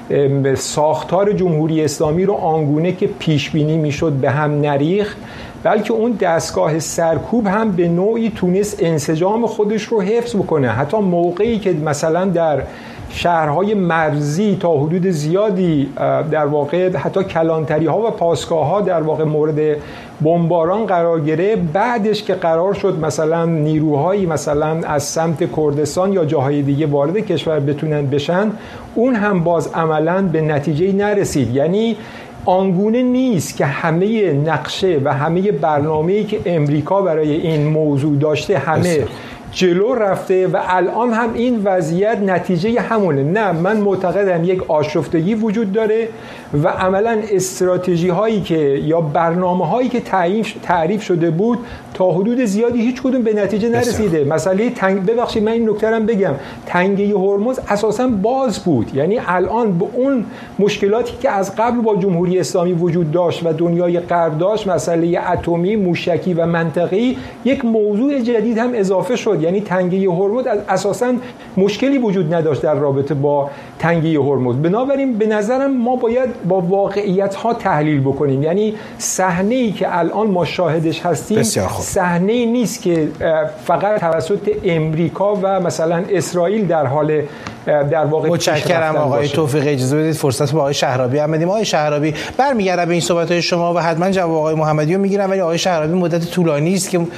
ساختار جمهوری اسلامی رو آنگونه که پیش بینی میشد به هم نریخت، بلکه اون دستگاه سرکوب هم به نوعی تونست انسجام خودش رو حفظ بکنه. حتی موقعی که مثلا در شهرهای مرزی تا حدود زیادی در واقع حتی کلانتری ها و پاسگاه ها در واقع مورد بمباران قرار گرفت، بعدش که قرار شد مثلا نیروهایی مثلا از سمت کردستان یا جاهای دیگه وارد کشور بتونن بشن، اون هم باز عملاً به نتیجه نرسید. یعنی آنگونه نیست که همه نقشه و همه برنامه‌ای که امریکا برای این موضوع داشته همه جلو رفته و الان هم این وضعیت نتیجه همونه. نه، من معتقدم یک آشفتگی وجود داره و عملا استراتژی هایی که یا برنامه هایی که تعریف شده بود تا حدود زیادی هیچ کدوم به نتیجه نرسیده. مسئله ببخشید من این نکته رو بگم، تنگه هرمز اساسا باز بود، یعنی الان به اون مشکلاتی که از قبل با جمهوری اسلامی وجود داشت و دنیای غرب داشت، مسئله اتمی، موشکی و منطقه‌ای، یک موضوع جدید هم اضافه شد. یعنی تنگه هرمز اساسا مشکلی وجود نداشت در رابطه با تنگه هرمز. بنابراین به نظرم ما باید با واقعیت ها تحلیل بکنیم. یعنی صحنه‌ای که الان ما شاهدش هستیم صحنه‌ای نیست که فقط توسط امریکا و مثلا اسرائیل در حال در واقع متشکرم آقای توفیقی. اجازه بدید فرصت با آقای شهرابی هم بدیم. آقای شهرابی برمیگردم به این صحبت‌های شما و حتما جواب آقای محمدی رو میگیرم، ولی آقای شهرابی مدت طولانی است که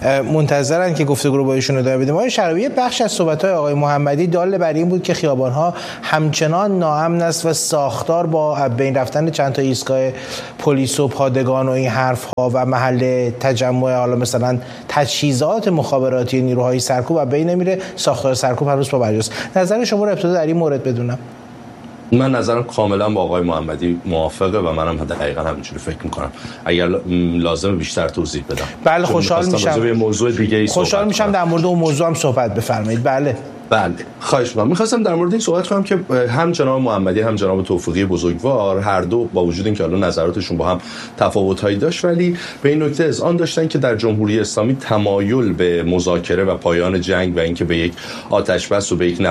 منتظرن که گفتگو رو با ایشون ادامه بدیم. آقای شهرابی، یه بخش از صحبت‌های آقای محمدی دال بر این بود که خیابان‌ها همچنان ناامن است و ساختار با بین رفتن چند تا ایستگاه پلیس و پادگان و این حرف‌ها و محل تجمع حالا مثلا تجهیزات مخابراتی نیروهای سرکوب و بین نمیره، ساختار سرکوب هر روز با برجاست. نظر شما رو ابتدا در این مورد بدونم. من نظرم کاملا با آقای محمدی موافقه و منم دقیقاً همینجوری فکر می‌کنم. اگر لازم بیشتر توضیح بدم. بله خوشحال میشم. موضوع دیگه خوشحال میشم در مورد اون موضوع هم صحبت بفرمایید. بله خواهش می‌کنم. می‌خواستم در مورد این صحبت کنم که هم جناب محمدی هم جناب توفیقی بزرگوار هر دو با وجود اینکه الان نظراتشون با هم تفاوت‌هایی داشت، ولی به این نکته اذعان داشتن که در جمهوری اسلامی تمایل به مذاکره و پایان جنگ و اینکه به یک آتش‌بس و به یک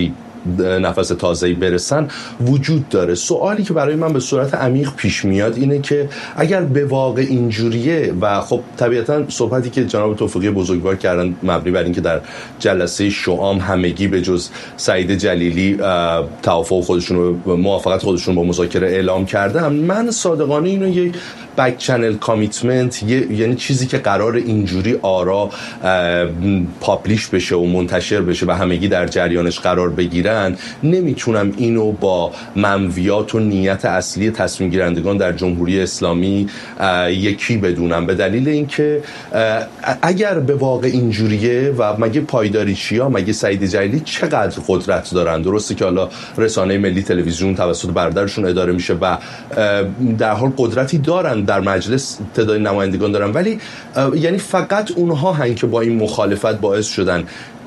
نفس تازه‌ای برسن وجود داره. سوالی که برای من به صورت عمیق پیش میاد اینه که اگر به واقع اینجوریه و خب طبیعتاً صحبتی که جناب توفیقی بزرگوار کردن مبنی بر اینکه در جلسه شوام همگی به جز سعید جلیلی توافق خودشون و موافقت خودشون با مذاکره اعلام کردن، من صادقانه اینو یک بک چنل کامیتمنت، یعنی چیزی که قرار اینجوری آرا پابلیش بشه و منتشر بشه و همگی در جریانش قرار بگیرن، نمیتونم اینو با منویات و نیت اصلی تصمیم گیرندگان در جمهوری اسلامی یکی بدونم، به دلیل اینکه اگر به واقع اینجوریه و مگه پایداری چیا، مگه سعید جلیلی چقدر قدرت دارن؟ درسته که حالا رسانه ملی تلویزیون توسط برادرشون اداره میشه و در حال قدرتی دارن، در مجلس تعداد نمایندگان دارن، ولی یعنی فقط اونها هن که با این مخالفت باعث شدن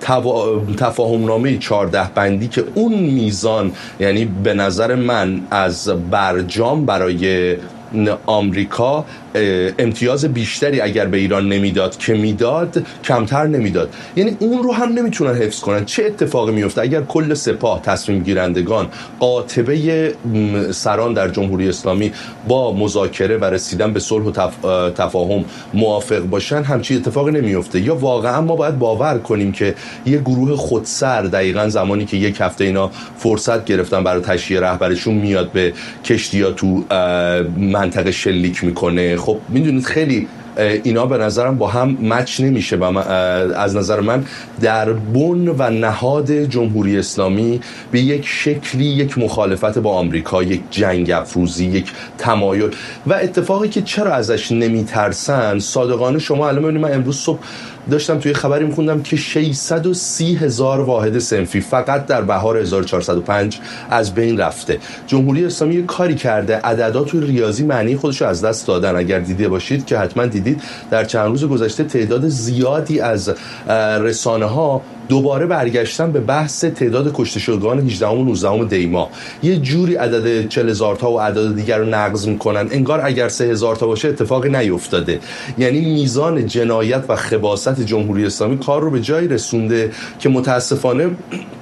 تفاهم نامه 14 بندی که اون میزان، یعنی به نظر من از برجام برای آمریکا امتیاز بیشتری اگر به ایران نمیداد که میداد، کمتر نمیداد، یعنی اون رو هم نمیتونن حفظ کنن. چه اتفاقی میفته اگر کل سپاه، تصمیم گیرندگان، قاطبه سران در جمهوری اسلامی با مذاکره و رسیدن به صلح و تفاهم موافق باشن؟ همچین اتفاقی نمیفته. یا واقعا ما باید باور کنیم که یه گروه خودسر دقیقاً زمانی که یک هفته اینا فرصت گرفتن برای تشییع رهبرشون میاد به کشتی‌ها تو منطقه شلیک میکنه؟ خب میدونید خیلی اینا به نظرم با هم مچ نمیشه و از نظر من در بن و نهاد جمهوری اسلامی به یک شکلی یک مخالفت با آمریکا، یک جنگ افروزی، یک تمایل و اتفاقی که چرا ازش نمیترسن. صادقانه شما الان ببینید، من امروز صبح داشتم توی خبری میخوندم که 630,000 واحد صنفی فقط در بهار 1405 از بین رفته. جمهوری اسلامی یه کاری کرده، عددا توی ریاضی معنی خودشو از دست دادن. اگر دیده باشید که حتما دیدید، در چند روز گذشته تعداد زیادی از رسانه‌ها دوباره برگشتن به بحث تعداد کشته شدگان 18 و 19 دی ماه. یه جوری عدد 40,000 تا و اعداد دیگر رو نقض میکنن انگار اگر 3,000 تا باشه اتفاقی نیفتاده. یعنی میزان جنایت و خباثت جمهوری اسلامی کار رو به جایی رسونده که متاسفانه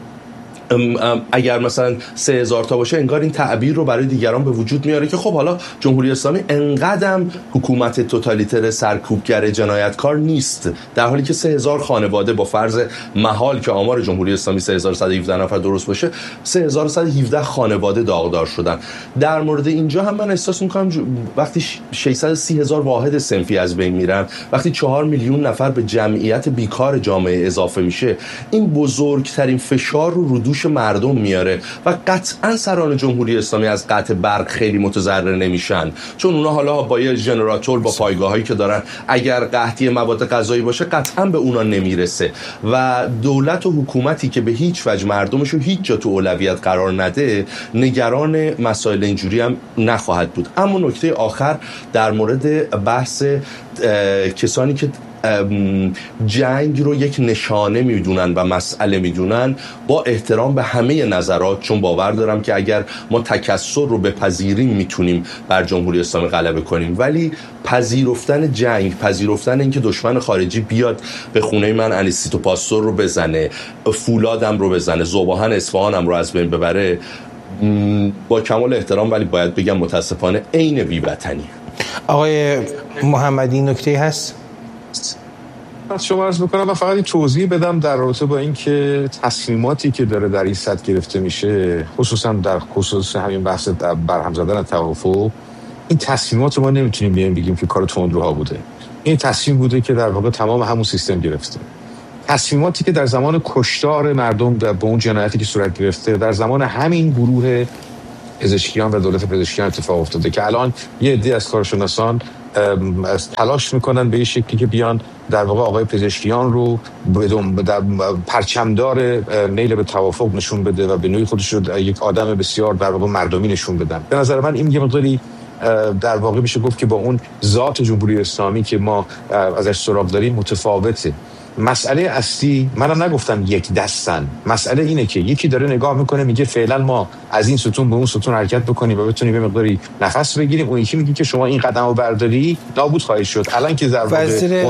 اگر مثلا 3,000 تا باشه انگار این تعبیر رو برای دیگران به وجود میاره که خب حالا جمهوری اسلامی انقدرم حکومت توتالیتر سرکوبگر جنایتکار نیست، در حالی که 3,000 خانواده با فرض محال که آمار جمهوری اسلامی 3,117 نفر درست باشه 3,117 خانواده داغدار شدن. در مورد اینجا هم من احساس میکنم وقتی 630,000 واحد صنفی از بین میرن، وقتی 4 میلیون نفر به جمعیت بیکار جامعه اضافه میشه، این بزرگترین فشار رو دوش مردم میاره و قطعا سران جمهوری اسلامی از قطع برق خیلی متضرر نمیشن، چون اونا حالا با یه ژنراتور با پایگاهایی که دارن اگر قحطی مواد غذایی باشه قطعا به اونا نمیرسه و دولت و حکومتی که به هیچ وجه مردمش رو هیچ جا تو اولویت قرار نده نگران مسائل اینجوری هم نخواهد بود. اما نکته آخر در مورد بحث کسانی که جنگ رو یک نشانه میدونن و مسئله میدونن، با احترام به همه نظرات، چون باور دارم که اگر ما تکثر رو بپذیریم میتونیم بر جمهوری اسلامی غلبه کنیم، ولی پذیرفتن جنگ، پذیرفتن اینکه دشمن خارجی بیاد به خونه من انیسیتو پاستور رو بزنه، فولادم رو بزنه، ذوباهن اصفهانم رو از بین ببره، با کمال احترام ولی باید بگم متاسفانه عین بی‌وطنی. آقای محمدی نکته هست؟ از شما عرض بکنم و فقط این توضیح بدم در رابطه با این که تصمیماتی که داره در این سطح گرفته میشه، خصوصا در خصوص همین بحث برهم زدن توافق، این تصمیمات رو ما نمیتونیم بیایم بگیم که کار تندروها بوده. این تصمیم بوده که در واقع تمام همون سیستم گرفته. تصمیماتی که در زمان کشتار مردم به اون جنایتی که صورت گرفته در زمان همین گروه پزشکیان و دولت پزشکیان اتفاق افتاده که الان یه عده از کارشناسان تلاش میکنن به این شکلی که بیان در واقع آقای پزشکیان رو در پرچمدار میل به توافق نشون بده و به نوعی خودش رو یک آدم بسیار در واقع مردمی نشون بدن. به نظر من این یه مقداری در واقع میشه گفت که با اون ذات جمهوری اسلامی که ما ازش سراغ داریم متفاوته. مسئله اصلی، منم نگفتم یک دستن، مسئله اینه که یکی داره نگاه میکنه میگه فعلا ما از این ستون به اون ستون حرکت بکنیم و بتونیم به مقداری نفس بگیریم، اون یکی میگه که شما این قدمو برداری نابود خواهید شد. الان که وزیر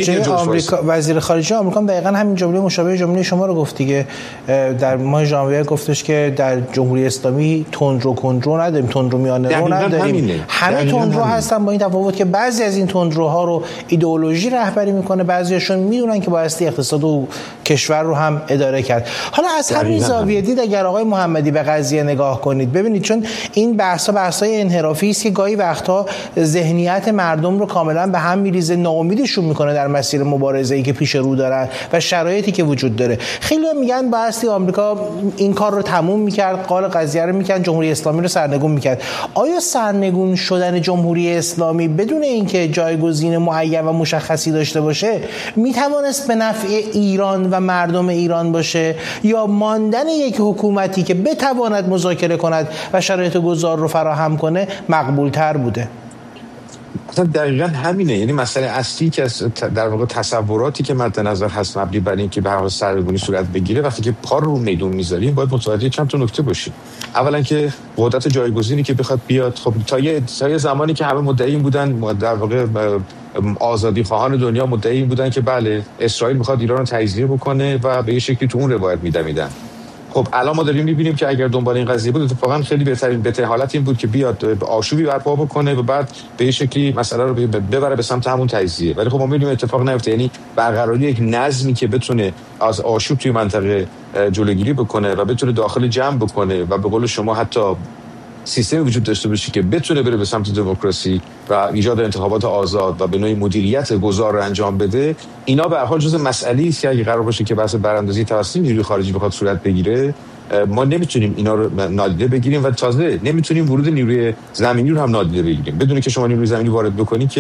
خارجه آمریکا دقیقاً همین جمله مشابه جمله شما رو گفت دیگه. در ماه ژانویه گفتش که در جمهوری اسلامی تندرو کندرو نداریم، تندرو میانه رو نداریم، همه تندرو هستن، با این تفاوت که بعضی از این تندروها رو ایدئولوژی رهبری میکنه، بعضیشون میدونن که بایستی اقتصاد و کشور رو هم اداره کرد. حالا از همین زاویه دید اگر آقای محمدی به قضیه نگاه کنید، ببینید چون این بحث‌های انحرافی است که گاهی وقتا ذهنیت مردم رو کاملا به هم میریزه، ناامیدشون میکنه در مسیر مبارزه‌ای که پیش رو دارن و شرایطی که وجود داره. خیلی میگن بایستی آمریکا این کار رو تموم میکرد، قال قضیه رو میکرد، جمهوری اسلامی رو سرنگون میکرد. آیا سرنگون شدن جمهوری اسلامی بدون اینکه جایگزین معین و مشخصی داشته باشه میتوانست به نفع ایران و مردم ایران باشه، یا ماندن یک حکومتی که بتواند مذاکره کند و شرایط گذار رو فراهم کنه مقبول‌تر بوده؟ مثلا دقیقاً همینه. یعنی مسئله اصلی که در واقع تصوراتی که مد نظر هست مبنی بر این که به هر سرنگونی صورت بگیره، وقتی که پا رو میدون میذاریم باید متوجه چند تا نکته باشیم. اولا که قدرت جایگزینی که بخواد بیاد، خب تا یه زمانی که همه مدعی بودن، در واقع آزادی خواهان دنیا مدعی بودن که بله اسرائیل میخواد ایران رو تجزیه بکنه و به یه شکلی تو اون روایت میدمیدن. خب الان ما داریم میبینیم که اگر دنبال این قضیه بود اتفاقا خیلی بهترین حالت این بود که بیاد آشوبی برپا بکنه و بعد به یه شکلی مسئله رو ببره به سمت همون تجزیه. ولی خب ما میبینیم اتفاق نیفته. یعنی برقراری یک نظمی که بتونه از آشوب توی منطقه جلوگیری بکنه و بتونه داخل جمع بکنه و به قول شما حتی سیستمی وجود داشته باشه که بتونه بره به سمت دموکراسی و ایجاد انتخابات آزاد و به نوعی مدیریت گذار رو انجام بده، اینا به هر حال جزء مسئله‌ای است که اگه قرار باشه که بحث براندازی توسط نیروی خارجی بخواد صورت بگیره، ما نمیتونیم اینا رو نادیده بگیریم و تازه نمیتونیم ورود نیروی زمینی رو هم نادیده بگیریم. بدون که شما نیروی زمینی وارد بکنی که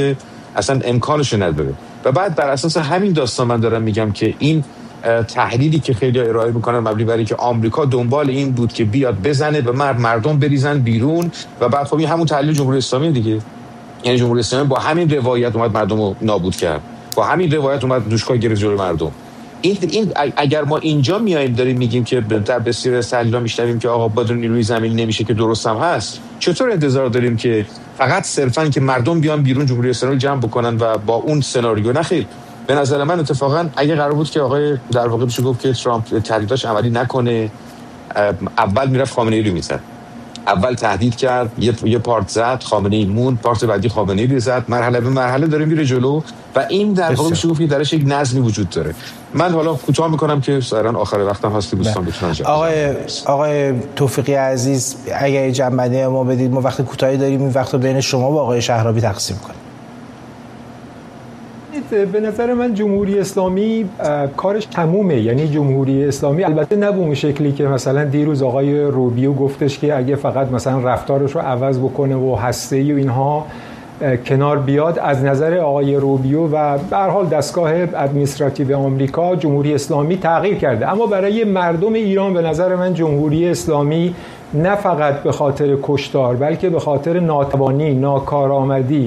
اصلا امکانش نداره. و بعد بر اساس همین داستان من دارم میگم که این تحلیلی که خیلی ارائه میکنن مبنی بر اینکه آمریکا دنبال این بود که بیاد بزنه به مردم بریزن بیرون و بعد خب این همون تحلیل جمهوری اسلامی دیگه. یعنی جمهوری اسلامی با همین روایت اومد مردم رو نابود کرد، با همین روایت اومد دوشکای گرفت جلوی مردم. این اگر ما اینجا میایم داریم میگیم که در بسیار از تحلیل‌ها میشنویم که آقا بدون نیروی زمین نمیشه، که درست هم هست، چطور انتظار داریم که فقط صرفاً که مردم بیان بیرون جمهوری اسلامی جمع بکنن و با اون سناریو؟ نخیر. به نظر من اتفاقا اگه قرار بود که آقای در واقع بشه گفت که ترامپ تهدیداش عملی نکنه، اول میرفت خامنه‌ای رو میزد، اول تهدید کرد، یه پارت زد، خامنه‌ای موند، پارت بعدی خامنه‌ای رو زد، مرحله به مرحله داره میره جلو و این در واقع میشه گفت درش یک نظمی وجود داره. من حالا کوتاه میکنم که ظاهرا آخر وقتم هست، دوستان بتونن آقای توفیقی عزیز اگه جنبنده ما بدید، ما وقت کوتاهی داریم، این وقت رو بین شما و آقای شهرابی تقسیم کنیم. به نظر من جمهوری اسلامی کارش تمومه. یعنی جمهوری اسلامی البته نه به اون شکلی که مثلا دیروز آقای روبیو گفتش که اگه فقط مثلا رفتارش رو عوض بکنه و هسته‌ای و اینها کنار بیاد. از نظر آقای روبیو و به هر حال دستگاه ادمنستراتیو آمریکا جمهوری اسلامی تغییر کرده، اما برای مردم ایران به نظر من جمهوری اسلامی نه فقط به خاطر کشتار بلکه به خاطر ناتوانی، ناکارآمدی،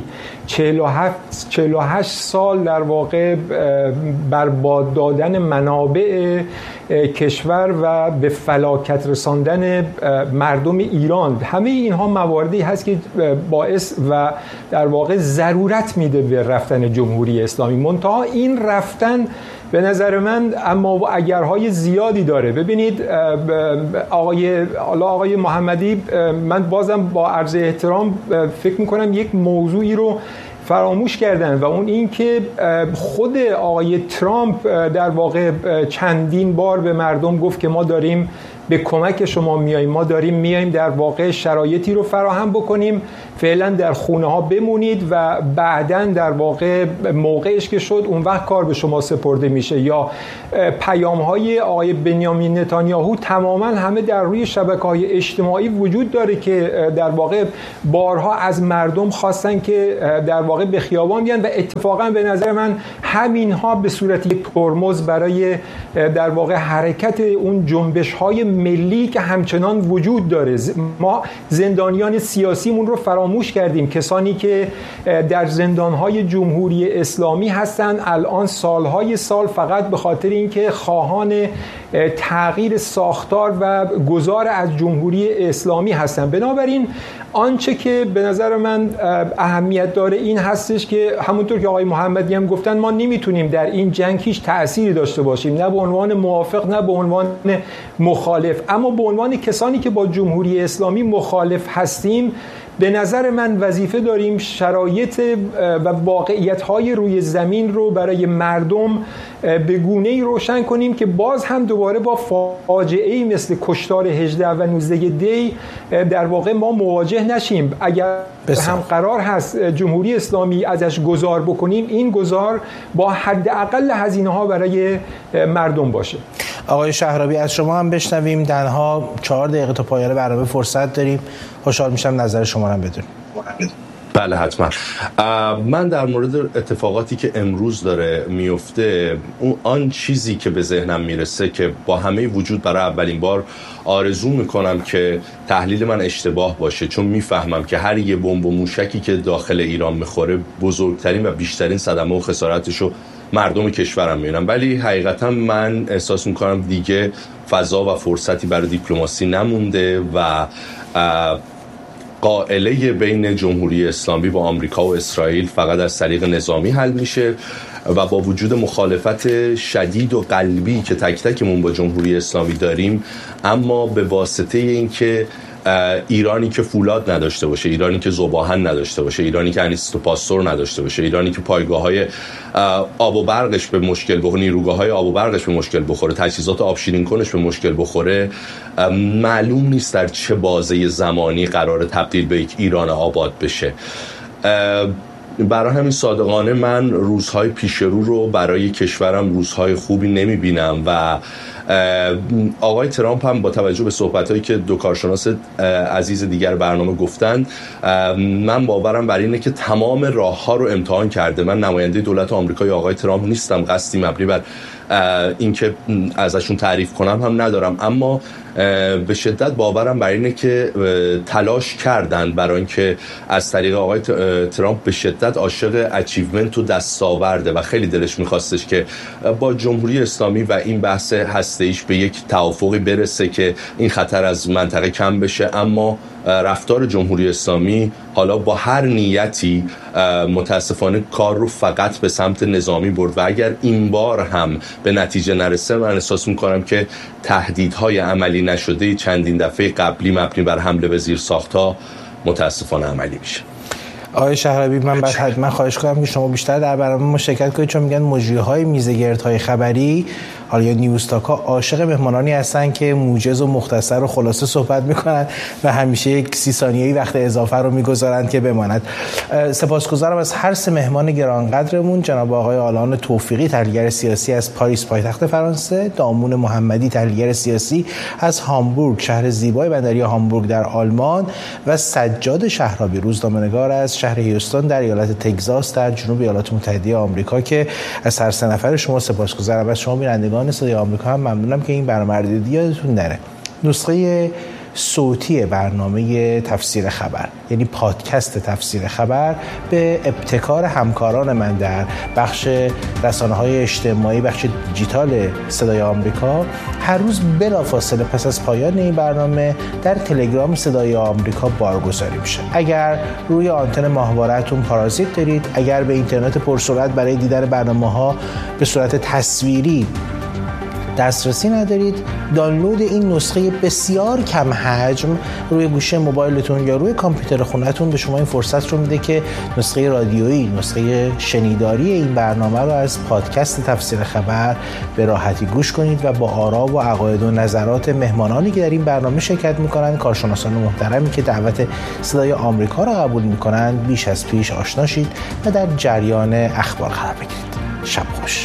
48 سال در واقع برباد دادن منابع کشور و به فلاکت رساندن مردم ایران، همه اینها مواردی هست که باعث و در واقع ضرورت میده به رفتن جمهوری اسلامی. منتها این رفتن به نظر من اما اگرهای زیادی داره. ببینید آقای محمدی، من بازم با عرض احترام فکر میکنم یک موضوعی رو فراموش کردن و اون این که خود آقای ترامپ در واقع چندین بار به مردم گفت که ما داریم به کمک شما میاییم، ما داریم میاییم در واقع شرایطی رو فراهم بکنیم، فعلا در خونه ها بمونید و بعداً در واقع موقعش که شد اون وقت کار به شما سپرده میشه. یا پیام های آقای بنیامین نتانیاهو تماما همه در روی شبکه‌های اجتماعی وجود داره که در واقع بارها از مردم خواستن که در واقع به خیابان بیان و اتفاقا به نظر من همینها به صورت یک ترمز برای در واقع حرکت اون جنبش های ملی که همچنان وجود داره. ما زندانیان سیاسیمون رو فراموش کردیم، کسانی که در زندانهای جمهوری اسلامی هستن الان سالهای سال فقط به خاطر اینکه خواهان تغییر ساختار و گذار از جمهوری اسلامی هستن. بنابراین آنچه که به نظر من اهمیت داره این هستش که همونطور که آقای محمدی هم گفتن، ما نمیتونیم در این جنگ هیچ تأثیری داشته باشیم، نه به عنوان موافق نه به عنوان مخالف، اما به عنوان کسانی که با جمهوری اسلامی مخالف هستیم به نظر من وظیفه داریم شرایط و واقعیت‌های روی زمین رو برای مردم به گونه‌ای روشن کنیم که باز هم دوباره با فاجعه‌ای مثل کشتار 18 و 19 دی در واقع ما مواجه نشیم. اگر هم قرار هست جمهوری اسلامی ازش گذار بکنیم، این گذار با حداقل هزینه‌ها برای مردم باشه. آقای شهرابی از شما هم بشنویم، تنها 4 دقیقه تا پایان برنامه فرصت داریم، خوشحال میشم نظر شما رو بدونم. بله حتما. من در مورد اتفاقاتی که امروز داره میفته، آن چیزی که به ذهنم میرسه که با همه وجود برای اولین بار آرزو میکنم که تحلیل من اشتباه باشه، چون میفهمم که هر یه بمب و موشکی که داخل ایران میخوره بزرگترین و بیشترین صدمه و خسارتشو مردم کشورم میبینم، ولی حقیقتا من احساس میکنم دیگه فضا و فرصتی برای دیپلماسی نمونده و قائله بین جمهوری اسلامی و آمریکا و اسرائیل فقط از طریق نظامی حل میشه و با وجود مخالفت شدید و قلبی که تک تکمون با جمهوری اسلامی داریم، اما به واسطه اینکه ایرانی که فولاد نداشته باشه، ایرانی که ذوب‌آهن نداشته باشه، ایرانی که انیستو پاستور نداشته باشه، ایرانی که پایگاه‌های آب و برقش به مشکل بخوره، نیروگاه‌های آب و برقش به مشکل بخوره، تجهیزات آب شیرین کنش به مشکل بخوره، معلوم نیست در چه بازه زمانی قرار تبدیل به یک ایران آباد بشه. برای همین صادقانه من روزهای پیش رو برای کشورم روزهای خوبی نمیبینم و آقای ترامپ هم با توجه به صحبتایی که دو کارشناس عزیز دیگر برنامه گفتند، من باورم بر اینه که تمام راه‌ها رو امتحان کرده. من نماینده دولت آمریکا یا آقای ترامپ نیستم، قصدی مبنی بر اینکه ازشون تعریف کنم هم ندارم، اما به شدت باورم بر اینه که تلاش کردن برای اینکه از طریق آقای ترامپ به شدت عاشق اچیومنت و دستاورده و خیلی دلش میخواستش که با جمهوری اسلامی و این بحث هسته‌ایش به یک توافقی برسه که این خطر از منطقه کم بشه، اما رفتار جمهوری اسلامی حالا با هر نیتی متاسفانه کار رو فقط به سمت نظامی برد و اگر این بار هم به نتیجه نرسه، من احساس میکنم که تهدیدهای عملی نشده چندین دفعه قبلی مبنی بر حمله به زیرساخت‌ها متاسفانه عملی میشه. آقای شهرابی، من بعد حتما خواهش کنم که شما بیشتر در برنامه ما شرکت کنید، چون میگن مجریهای میزگردهای خبری حالا یا نیوزتاک‌ها عاشق مهمانانی هستن که موجز و مختصر و خلاصه صحبت میکنن و همیشه یک 30 ثانیه‌ای وقت اضافه رو میگذارن که بماند. سپاسگزارم از هر سه مهمان گرانقدرمون، جناب آقای آلان توفیقی تحلیلگر سیاسی از پاریس پایتخت فرانسه، دامون محمدی تحلیلگر سیاسی از هامبورگ شهر زیبای بندری هامبورگ در آلمان و سجاد شهرابی روزنامه‌نگار از شهر هیوستون در ایالت تگزاس در جنوب ایالات متحده آمریکا که از هر سه نفر شما سپاسگزارم. از شما بینندگان صدای آمریکا هم ممنونم که این برنامه رو دیدید. یادتون نره نسخه صوتی برنامه تفسیر خبر، یعنی پادکست تفسیر خبر، به ابتکار همکاران من در بخش رسانه‌های اجتماعی، بخش دیجیتال صدای آمریکا، هر روز بلافاصله پس از پایان این برنامه در تلگرام صدای آمریکا بارگذاری میشه. اگر روی آنتن ماهواره‌تون پارازیت دارید، اگر به اینترنت پرسرعت برای دیدن برنامه‌ها به صورت تصویری دسترسی ندارید، دانلود این نسخه بسیار کم حجم روی گوشه موبایلتون یا روی کامپیوتر خونه‌تون به شما این فرصت رو میده که نسخه رادیویی، نسخه شنیداری این برنامه رو از پادکست تفسیر خبر به راحتی گوش کنید و با آرا و عقاید و نظرات مهمانانی که در این برنامه شرکت میکنن، کارشناسان محترمی که دعوت صدای آمریکا رو قبول میکنن، بیش از پیش آشنا شید و در جریان اخبار قرار بگیرید. شب خوش.